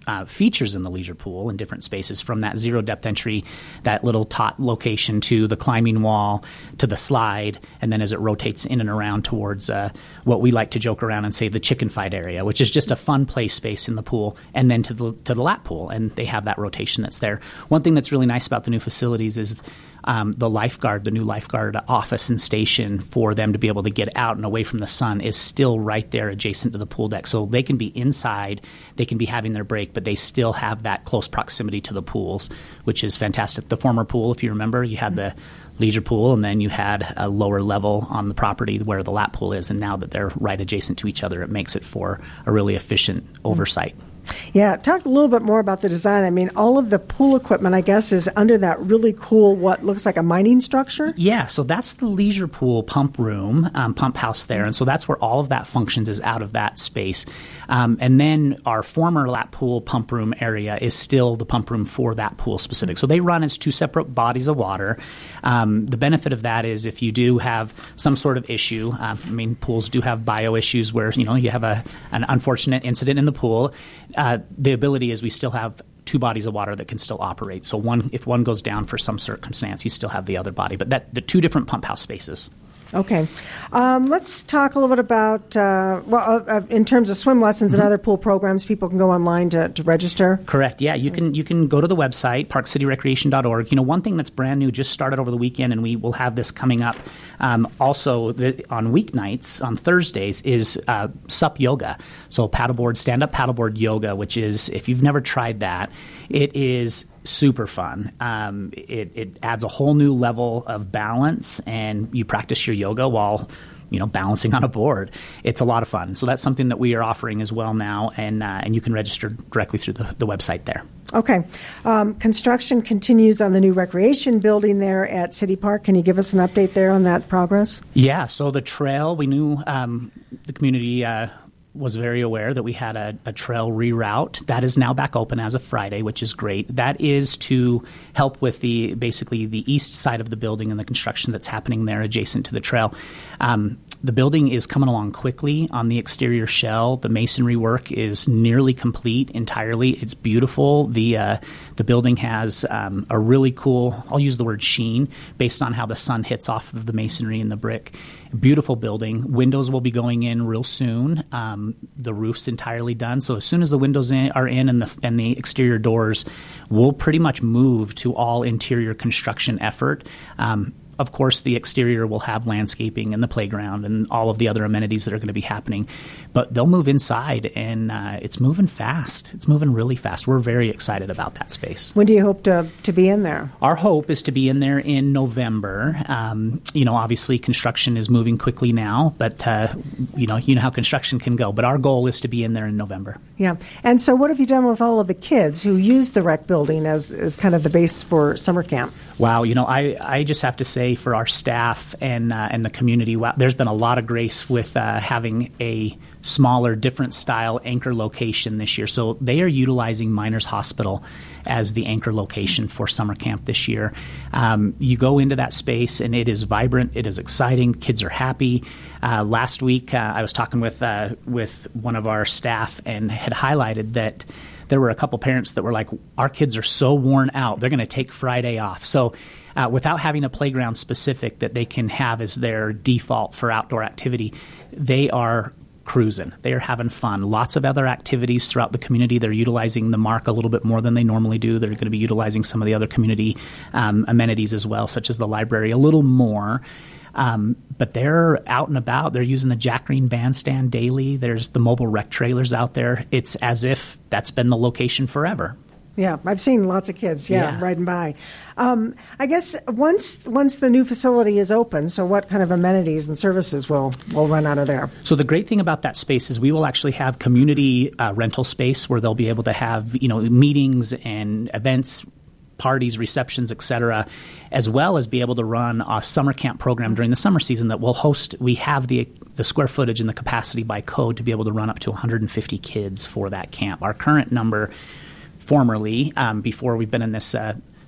[SPEAKER 12] uh, features in the leisure pool in different spaces, from that zero depth entry, that little tot location, to the climbing wall, to the slide, and then as it rotates in and around towards uh, what we like to joke around and say the chicken fight area, which is just a fun play space in the pool, and then to the to the lap pool, and they have that rotation that's there. One thing that's really nice about the new facilities is Um, the lifeguard, the new lifeguard office and station for them to be able to get out and away from the sun is still right there adjacent to the pool deck. So they can be inside, they can be having their break, but they still have that close proximity to the pools, which is fantastic. The former pool, if you remember, you had the leisure pool, and then you had a lower level on the property where the lap pool is, and now that they're right adjacent to each other, it makes it for a really efficient oversight.
[SPEAKER 2] Yeah, talk a little bit more about the design. I mean, all of the pool equipment, I guess, is under that really cool, what looks like a mining structure?
[SPEAKER 12] Yeah, so that's the leisure pool pump room, um, pump house there. And so that's where all of that functions, is out of that space. Um, and then our former lap pool pump room area is still the pump room for that pool specific. So they run as two separate bodies of water. Um, the benefit of that is if you do have some sort of issue, uh, I mean, pools do have bio issues where, you know, you have a an unfortunate incident in the pool. Uh, the ability is we still have two bodies of water that can still operate. So one, if one goes down for some circumstance, you still have the other body. But that the two different pump house spaces.
[SPEAKER 2] Okay. Um, let's talk a little bit about, uh, well, uh, in terms of swim lessons mm-hmm. and other pool programs, people can go online to, to register?
[SPEAKER 12] Correct. Yeah, you can you can go to the website, park city recreation dot org. You know, one thing that's brand new, just started over the weekend, and we will have this coming up um, also the, on weeknights, on Thursdays, is uh, S U P Yoga. So paddleboard, stand-up paddleboard yoga, which is, if you've never tried that, it is super fun. Um, it, it adds a whole new level of balance, and you practice your yoga while, you know, balancing on a board. It's a lot of fun. So that's something that we are offering as well now, and uh, and you can register directly through the, the website there.
[SPEAKER 2] Okay. Um, construction continues on the new recreation building there at City Park. Can you give us an update there on that progress?
[SPEAKER 12] Yeah. So the trail, we knew um, the community uh, was very aware that we had a, a trail reroute. That is now back open as of Friday, which is great. That is to help with the basically the east side of the building and the construction that's happening there adjacent to the trail. Um, the building is coming along quickly on the exterior shell. The masonry work is nearly complete entirely. It's beautiful. The uh, the building has um, a really cool, I'll use the word sheen, based on how the sun hits off of the masonry and the brick. Beautiful building. Windows will be going in real soon. Um, the roof's entirely done. So as soon as the windows in, are in and the and the exterior doors, we'll pretty much move to all interior construction effort. Um, Of course, the exterior will have landscaping and the playground and all of the other amenities that are going to be happening. But they'll move inside, and uh, it's moving fast. It's moving really fast. We're very excited about that space.
[SPEAKER 2] When do you hope to, to be in there?
[SPEAKER 12] Our hope is to be in there in November. Um, you know, obviously construction is moving quickly now, but, uh, you know, you know how construction can go. But our goal is to be in there in November.
[SPEAKER 2] Yeah. And so what have you done with all of the kids who use the rec building as, as kind of the base for summer camp?
[SPEAKER 12] Wow. You know, I, I just have to say, for our staff and uh, and the community, wow, there's been a lot of grace with uh, having a smaller, different style anchor location this year. So they are utilizing Miners Hospital as the anchor location for summer camp this year. Um, you go into that space and it is vibrant, it is exciting, kids are happy. Uh, last week uh, I was talking with uh, with one of our staff and had highlighted that there were a couple parents that were like, our kids are so worn out, they're going to take Friday off. So uh, without having a playground specific that they can have as their default for outdoor activity, they are cruising. They are having fun. Lots of other activities throughout the community. They're utilizing the mark a little bit more than they normally do. They're going to be utilizing some of the other community um, amenities as well, such as the library, a little more. Um, but they're out and about. They're using the Jack Green Bandstand daily. There's the mobile rec trailers out there. It's as if that's been the location forever.
[SPEAKER 2] Yeah, I've seen lots of kids, yeah, yeah. riding by. Um, I guess once once the new facility is open, so what kind of amenities and services will, will run out of there?
[SPEAKER 12] So the great thing about that space is we will actually have community uh, rental space where they'll be able to have, you know, meetings and events, parties, receptions, et cetera, as well as be able to run a summer camp program during the summer season that will host. We have the the square footage and the capacity by code to be able to run up to one hundred fifty kids for that camp. Our current number, formerly, um, before we've been in this uh,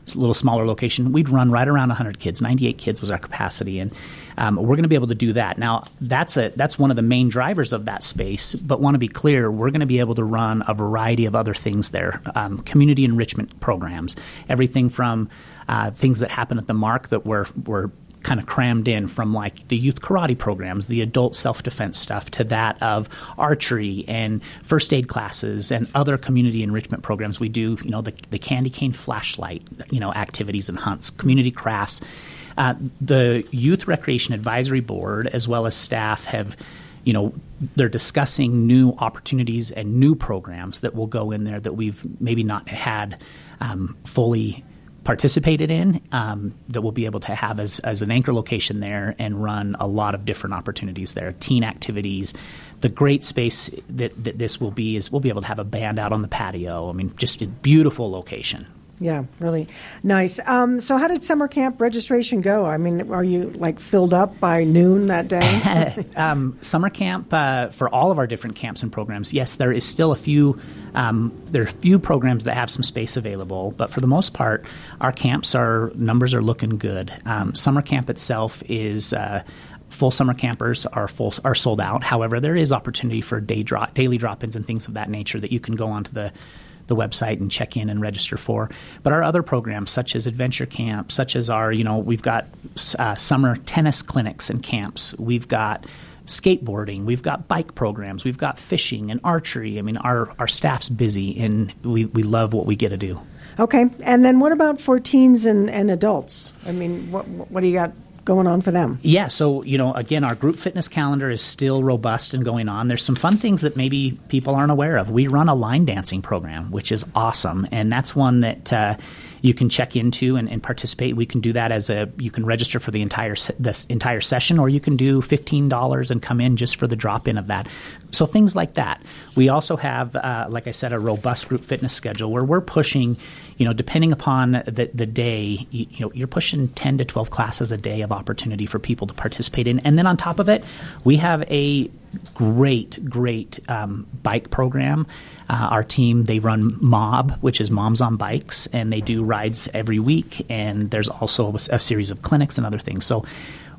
[SPEAKER 12] little smaller location, we'd run right around one hundred kids. ninety-eight kids was our capacity, and um, we're going to be able to do that. Now, that's a that's one of the main drivers of that space, but want to be clear, we're going to be able to run a variety of other things there, um, community enrichment programs, everything from uh, things that happen at the Mark that we're, we're kind of crammed in, from like the youth karate programs, the adult self-defense stuff, to that of archery and first aid classes and other community enrichment programs. We do, you know, the, the candy cane flashlight, you know, activities and hunts, community crafts. Uh, the Youth Recreation Advisory Board, as well as staff, have, you know, they're discussing new opportunities and new programs that will go in there that we've maybe not had um, fully participated in, um, that we'll be able to have as, as an anchor location there and run a lot of different opportunities there, teen activities. The great space that, that this will be is we'll be able to have a band out on the patio. I mean, just a beautiful location.
[SPEAKER 2] Yeah, really nice. Um, so how did summer camp registration go? I mean, are you like filled up by noon that day?
[SPEAKER 12] um, summer camp uh, for all of our different camps and programs, yes, there is still a few um, there are a few programs that have some space available, but for the most part, our camps are numbers are looking good. Um, summer camp itself is uh, full summer campers are full are sold out. However, there is opportunity for day drop, daily drop-ins and things of that nature that you can go onto the the website and check in and register for. But our other programs, such as Adventure Camp, such as our, you know, we've got uh, summer tennis clinics and camps. We've got skateboarding. We've got bike programs. We've got fishing and archery. I mean, our, our staff's busy, and we, we love what we get to do.
[SPEAKER 2] Okay. And then what about for teens and, and adults? I mean, what what do you got going on for them?
[SPEAKER 12] Yeah, so, you know, again, our group fitness calendar is still robust and going on. There's some fun things that maybe people aren't aware of. We run a line dancing program, which is awesome, and that's one that uh, you can check into and, and participate. We can do that as a, you can register for the entire se- this entire session, or you can do fifteen dollars and come in just for the drop-in of that. So things like that. We also have, uh, like I said, a robust group fitness schedule where we're pushing, you know, depending upon the, the day, you, you know, you're pushing ten to twelve classes a day of opportunity for people to participate in. And then on top of it, we have a great, great um, bike program. Uh, our team, they run MOB, which is Moms on Bikes, and they do rides every week. And there's also a, a series of clinics and other things. So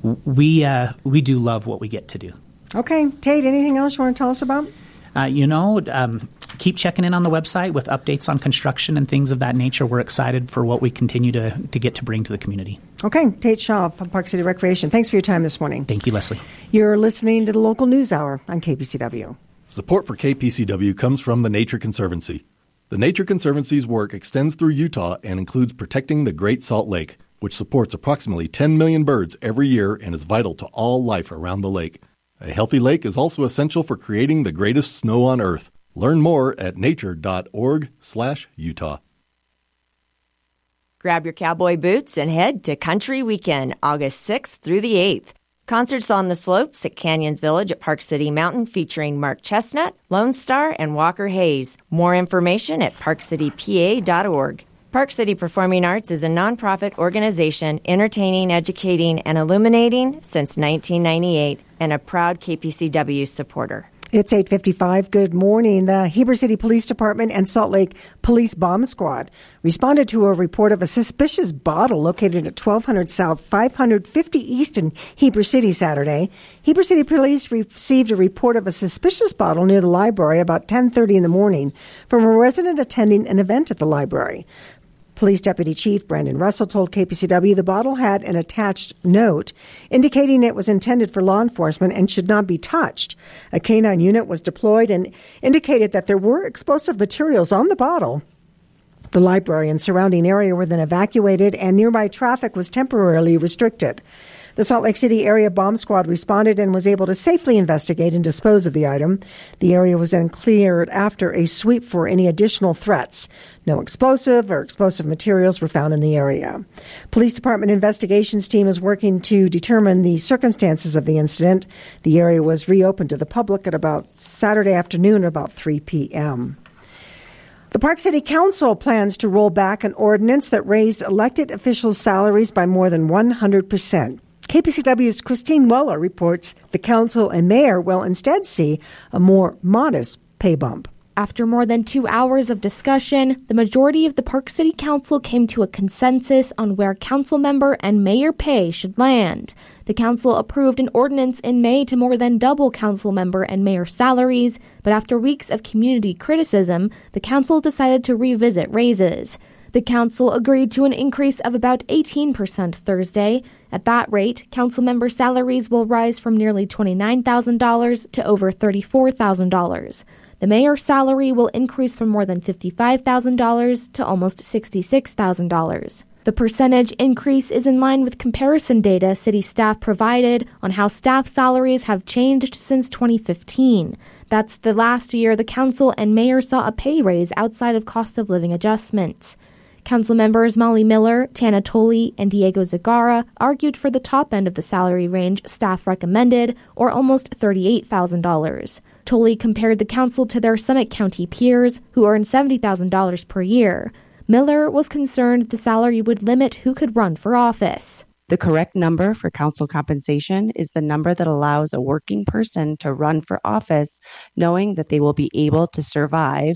[SPEAKER 12] we uh, we do love what we get to do.
[SPEAKER 2] Okay. Tate, anything else you want to tell us about?
[SPEAKER 12] Uh, you know, um, keep checking in on the website with updates on construction and things of that nature. We're excited for what we continue to, to get to bring to the community.
[SPEAKER 2] Okay. Tate Shaw from Park City Recreation. Thanks for your time this morning.
[SPEAKER 12] Thank you, Leslie.
[SPEAKER 2] You're listening to the Local News Hour on K P C W.
[SPEAKER 13] Support for K P C W comes from the Nature Conservancy. The Nature Conservancy's work extends through Utah and includes protecting the Great Salt Lake, which supports approximately ten million birds every year and is vital to all life around the lake. A healthy lake is also essential for creating the greatest snow on Earth. Learn more at nature.org slash Utah.
[SPEAKER 14] Grab your cowboy boots and head to Country Weekend, August sixth through the eighth. Concerts on the slopes at Canyons Village at Park City Mountain featuring Mark Chestnut, Lone Star, and Walker Hayes. More information at park city p a dot org. Park City Performing Arts is a nonprofit organization entertaining, educating, and illuminating since nineteen ninety-eight, and a proud K P C W supporter.
[SPEAKER 2] It's eight fifty-five. Good morning. The Heber City Police Department and Salt Lake Police Bomb Squad responded to a report of a suspicious bottle located at twelve hundred South, five fifty East in Heber City Saturday. Heber City Police received a report of a suspicious bottle near the library about ten thirty in the morning from a resident attending an event at the library. Police Deputy Chief Brandon Russell told K P C W the bottle had an attached note indicating it was intended for law enforcement and should not be touched. A canine unit was deployed and indicated that there were explosive materials on the bottle. The library and surrounding area were then evacuated, and nearby traffic was temporarily restricted. The Salt Lake City Area Bomb Squad responded and was able to safely investigate and dispose of the item. The area was then cleared after a sweep for any additional threats. No explosive or explosive materials were found in the area. Police Department investigations team is working to determine the circumstances of the incident. The area was reopened to the public at about Saturday afternoon at about three p.m. The Park City Council plans to roll back an ordinance that raised elected officials' salaries by more than one hundred percent. K P C W's Christine Weller reports the council and mayor will instead see a more modest pay bump.
[SPEAKER 15] After more than two hours of discussion, the majority of the Park City Council came to a consensus on where council member and mayor pay should land. The council approved an ordinance in May to more than double council member and mayor salaries, but after weeks of community criticism, the council decided to revisit raises. The council agreed to an increase of about eighteen percent Thursday. At that rate, council member salaries will rise from nearly twenty-nine thousand dollars to over thirty-four thousand dollars. The mayor's salary will increase from more than fifty-five thousand dollars to almost sixty-six thousand dollars. The percentage increase is in line with comparison data city staff provided on how staff salaries have changed since twenty fifteen. That's the last year the council and mayor saw a pay raise outside of cost of living adjustments. Council members Molly Miller, Tana Tolley, and Diego Zagara argued for the top end of the salary range staff recommended, or almost thirty-eight thousand dollars. Tolley compared the council to their Summit County peers, who earn seventy thousand dollars per year. Miller was concerned the salary would limit who could run for office.
[SPEAKER 16] The correct number for council compensation is the number that allows a working person to run for office, knowing that they will be able to survive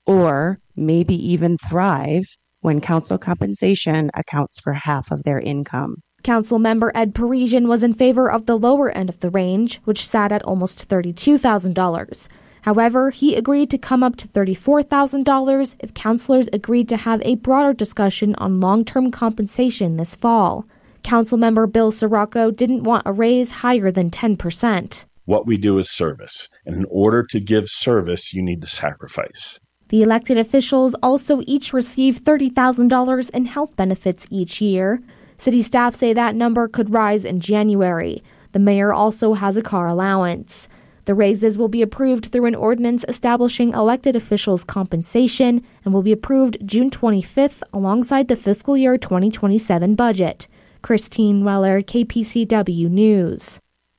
[SPEAKER 16] or maybe even thrive when council compensation accounts for half of their income.
[SPEAKER 15] Council member Ed Parisian was in favor of the lower end of the range, which sat at almost thirty-two thousand dollars. However, he agreed to come up to thirty-four thousand dollars if councilors agreed to have a broader discussion on long-term compensation this fall. Councilmember Bill Sirocco didn't want a raise higher than ten percent.
[SPEAKER 17] What we do is service, and in order to give service, you need to sacrifice.
[SPEAKER 15] The elected officials also each receive thirty thousand dollars in health benefits each year. City staff say that number could rise in January. The mayor also has a car allowance. The raises will be approved through an ordinance establishing elected officials' compensation and will be approved June twenty-fifth alongside the fiscal year twenty twenty-seven budget. Christine Weller, K P C W News.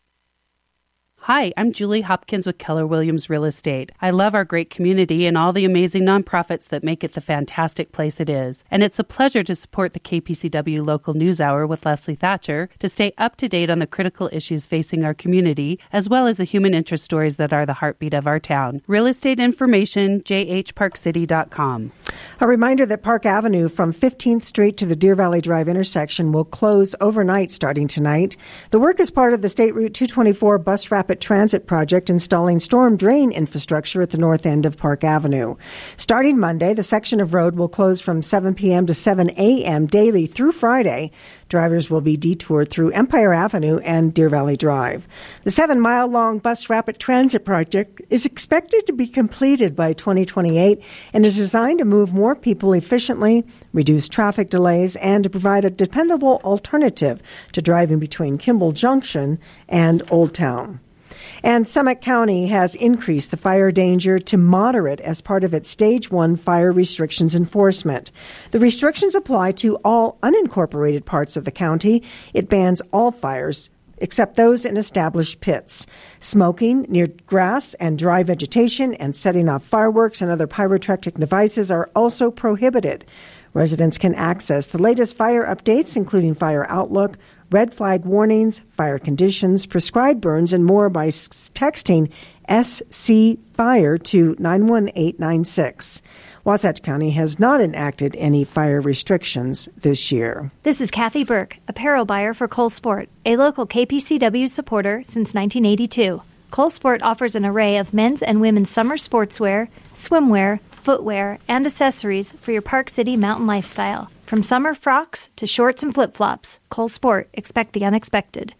[SPEAKER 18] Hi, I'm Julie Hopkins with Keller Williams Real Estate. I love our great community and all the amazing nonprofits that make it the fantastic place it is. And it's a pleasure to support the K P C W Local News Hour with Leslie Thatcher to stay up to date on the critical issues facing our community, as well as the human interest stories that are the heartbeat of our town. Real estate information, j h park city dot com.
[SPEAKER 2] A reminder that Park Avenue from fifteenth Street to the Deer Valley Drive intersection will close overnight starting tonight. The work is part of the State Route two twenty-four bus rapid transit project installing storm drain infrastructure at the north end of Park Avenue. Starting Monday, the section of road will close from seven p.m. to seven a.m. daily through Friday. Drivers will be detoured through Empire Avenue and Deer Valley Drive. The seven-mile-long bus rapid transit project is expected to be completed by twenty twenty-eight and is designed to move more people efficiently, reduce traffic delays, and to provide a dependable alternative to driving between Kimball Junction and Old Town. And Summit County has increased the fire danger to moderate as part of its Stage one fire restrictions enforcement. The restrictions apply to all unincorporated parts of the county. It bans all fires except those in established pits. Smoking near grass and dry vegetation and setting off fireworks and other pyrotechnic devices are also prohibited. Residents can access the latest fire updates, including fire outlook, red flag warnings, fire conditions, prescribed burns, and more by texting S C Fire to nine one eight nine six. Wasatch County has not enacted any fire restrictions this year.
[SPEAKER 19] This is Kathy Burke, apparel buyer for Cole Sport, a local K P C W supporter since nineteen eighty-two. Cole Sport offers an array of men's and women's summer sportswear, swimwear, footwear, and accessories for your Park City mountain lifestyle. From summer frocks to shorts and flip-flops, Cole Sport, expect the unexpected.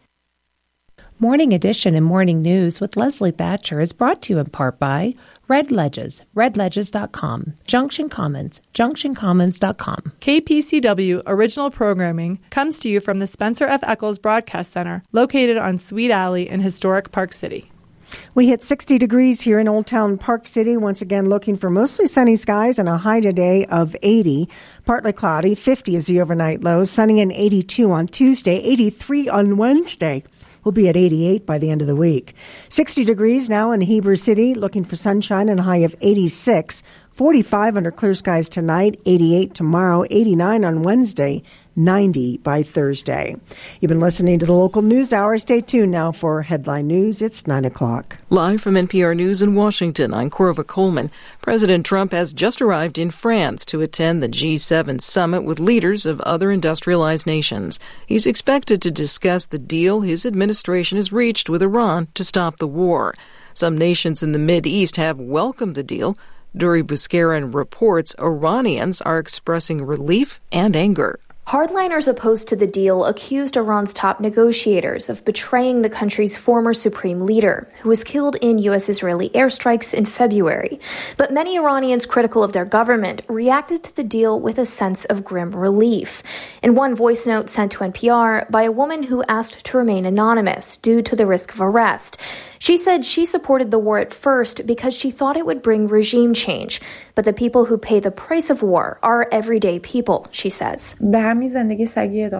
[SPEAKER 20] Morning Edition and Morning News with Leslie Thatcher is brought to you in part by Red Ledges, red ledges dot com, Junction Commons, junction commons dot com.
[SPEAKER 21] K P C W original programming comes to you from the Spencer F. Eccles Broadcast Center, located on Sweet Alley in historic Park City.
[SPEAKER 2] We hit sixty degrees here in Old Town Park City. Once again, looking for mostly sunny skies and a high today of eighty. Partly cloudy, fifty is the overnight low. Sunny and eighty-two on Tuesday, eighty-three on Wednesday. We'll be at eighty-eight by the end of the week. sixty degrees now in Heber City, looking for sunshine and a high of eighty-six. forty-five under clear skies tonight, eighty-eight tomorrow, eighty-nine on Wednesday, ninety by Thursday. You've been listening to the Local News Hour. Stay tuned now for Headline News. It's nine o'clock.
[SPEAKER 1] Live from N P R News in Washington, I'm Corva Coleman. President Trump has just arrived in France to attend the G seven summit with leaders of other industrialized nations. He's expected to discuss the deal his administration has reached with Iran to stop the war. Some nations in the Mideast have welcomed the deal. Duri Buskarin reports Iranians are expressing relief and anger.
[SPEAKER 22] Hardliners opposed to the deal accused Iran's top negotiators of betraying the country's former supreme leader, who was killed in U S-Israeli airstrikes in February. But many Iranians critical of their government reacted to the deal with a sense of grim relief. In one voice note sent to N P R by a woman who asked to remain anonymous due to the risk of arrest, she said she supported the war at first because she thought it would bring regime change. But the people who pay the price of war are everyday people, she says. It's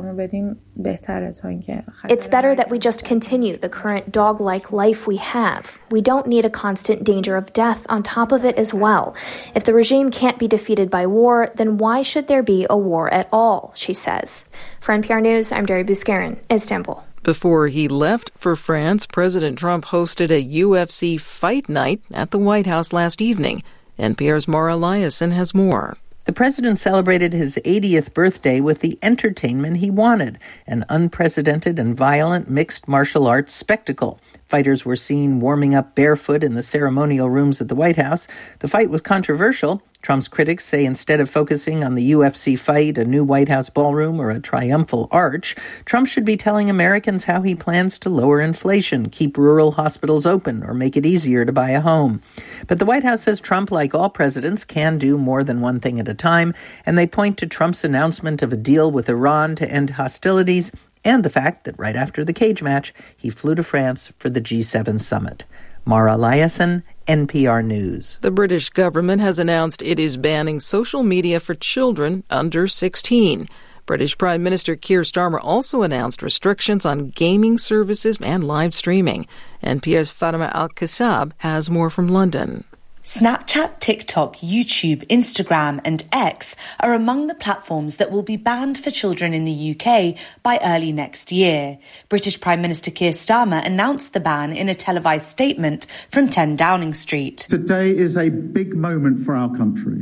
[SPEAKER 22] better that we just continue the current dog-like life we have. We don't need a constant danger of death on top of it as well. If the regime can't be defeated by war, then why should there be a war at all, she says. For N P R News, I'm Duri Buskarin, Istanbul.
[SPEAKER 1] Before he left for France, President Trump hosted a U F C fight night at the White House last evening. N P R's Mara Liasson has more.
[SPEAKER 23] The president celebrated his eightieth birthday with the entertainment he wanted, an unprecedented and violent mixed martial arts spectacle. Fighters were seen warming up barefoot in the ceremonial rooms at the White House. The fight was controversial. Trump's critics say instead of focusing on the U F C fight, a new White House ballroom, or a triumphal arch, Trump should be telling Americans how he plans to lower inflation, keep rural hospitals open, or make it easier to buy a home. But the White House says Trump, like all presidents, can do more than one thing at a time, and they point to Trump's announcement of a deal with Iran to end hostilities and the fact that right after the cage match, he flew to France for the G seven summit. Mara Liasson, N P R News.
[SPEAKER 1] The British government has announced it is banning social media for children under sixteen. British Prime Minister Keir Starmer also announced restrictions on gaming services and live streaming. N P R's Fatima Al-Kassab has more from London.
[SPEAKER 24] Snapchat, TikTok, YouTube, Instagram and X are among the platforms that will be banned for children in the U K by early next year. British Prime Minister Keir Starmer announced the ban in a televised statement from ten Downing Street.
[SPEAKER 25] Today is a big moment for our country.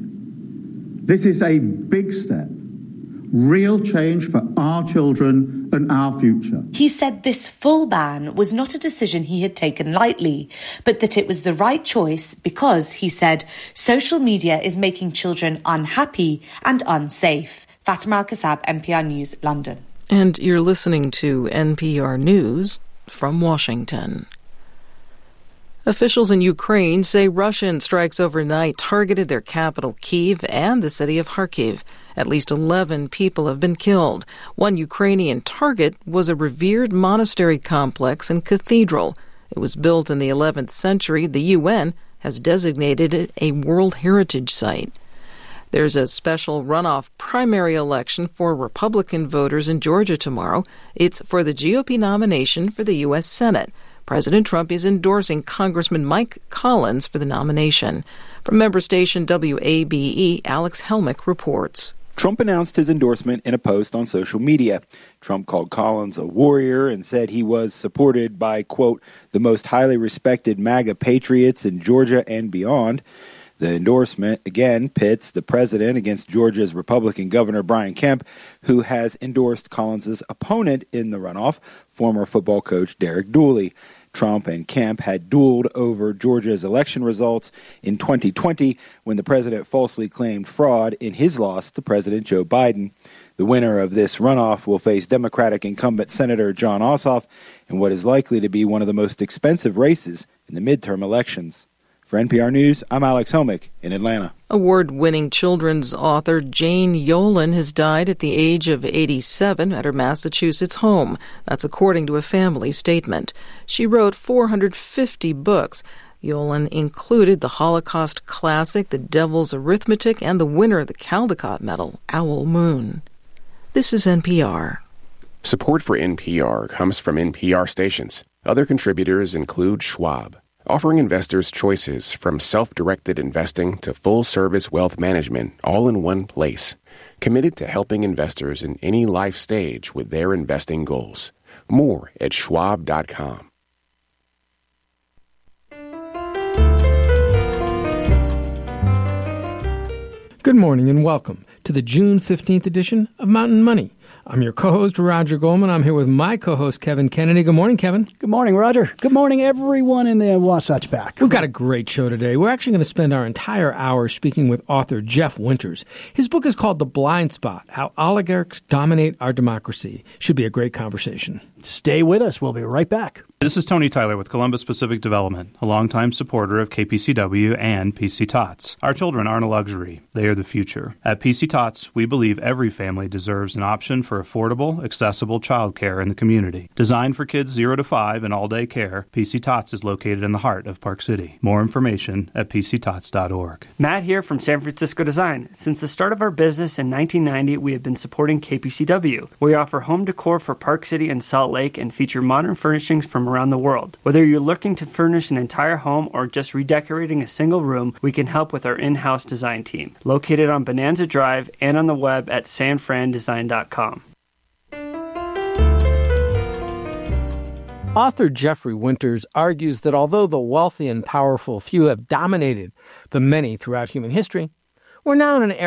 [SPEAKER 25] This is a big step. Real change for our children and our future.
[SPEAKER 24] He said this full ban was not a decision he had taken lightly, but that it was the right choice because, he said, social media is making children unhappy and unsafe. Fatima Al-Kassab, N P R News, London.
[SPEAKER 1] And you're listening to N P R News from Washington. Officials in Ukraine say Russian strikes overnight targeted their capital, Kyiv, and the city of Kharkiv. At least eleven people have been killed. One Ukrainian target was a revered monastery complex and cathedral. It was built in the eleventh century. The U N has designated it a World Heritage Site. There's a special runoff primary election for Republican voters in Georgia tomorrow. It's for the G O P nomination for the U S Senate. President Trump is endorsing Congressman Mike Collins for the nomination. From member station W A B E, Alex Helmick reports.
[SPEAKER 26] Trump announced his endorsement in a post on social media. Trump called Collins a warrior and said he was supported by, quote, the most highly respected MAGA patriots in Georgia and beyond. The endorsement, again, pits the president against Georgia's Republican Governor Brian Kemp, who has endorsed Collins' opponent in the runoff, former football coach Derek Dooley. Trump and Kemp had dueled over Georgia's election results in twenty twenty when the president falsely claimed fraud in his loss to President Joe Biden. The winner of this runoff will face Democratic incumbent Senator Jon Ossoff in what is likely to be one of the most expensive races in the midterm elections. For N P R News, I'm Alex Helmick in Atlanta.
[SPEAKER 1] Award-winning children's author Jane Yolen has died at the age of eighty-seven at her Massachusetts home. That's according to a family statement. She wrote four hundred fifty books. Yolen included the Holocaust classic The Devil's Arithmetic and the winner of the Caldecott Medal, Owl Moon. This is N P R.
[SPEAKER 27] Support for N P R comes from N P R stations. Other contributors include Schwab,
[SPEAKER 3] offering investors choices from self-directed investing to full-service wealth management all in one place. Committed to helping investors in any life stage with their investing goals. More at schwab dot com.
[SPEAKER 4] Good morning and welcome to the June fifteenth edition of Mountain Money. I'm your co-host, Roger Goldman. I'm here with my co-host, Kevin Kennedy. Good morning, Kevin.
[SPEAKER 5] Good morning, Roger. Good morning, everyone in the Wasatch Back.
[SPEAKER 4] We've got a great show today. We're actually going to spend our entire hour speaking with author Jeff Winters. His book is called The Blind Spot, How Oligarchs Dominate Our Democracy. Should be a great conversation.
[SPEAKER 5] Stay with us. We'll be right back.
[SPEAKER 6] This is Tony Tyler with Columbus Pacific Development, a longtime supporter of K P C W and P C Tots. Our children aren't a luxury. They are the future. At P C Tots, we believe every family deserves an option for affordable, accessible childcare in the community. Designed for kids zero to five and all-day care, P C Tots is located in the heart of Park City. More information at p c tots dot org.
[SPEAKER 7] Matt here from San Francisco Design. Since the start of our business in nineteen ninety, we have been supporting K P C W. We offer home decor for Park City and Salt Lake and feature modern furnishings from around the world. Whether you're looking to furnish an entire home or just redecorating a single room, we can help with our in-house design team. Located on Bonanza Drive and on the web at san fran design dot com.
[SPEAKER 4] Author Jeffrey Winters argues that although the wealthy and powerful few have dominated the many throughout human history, we're now in an era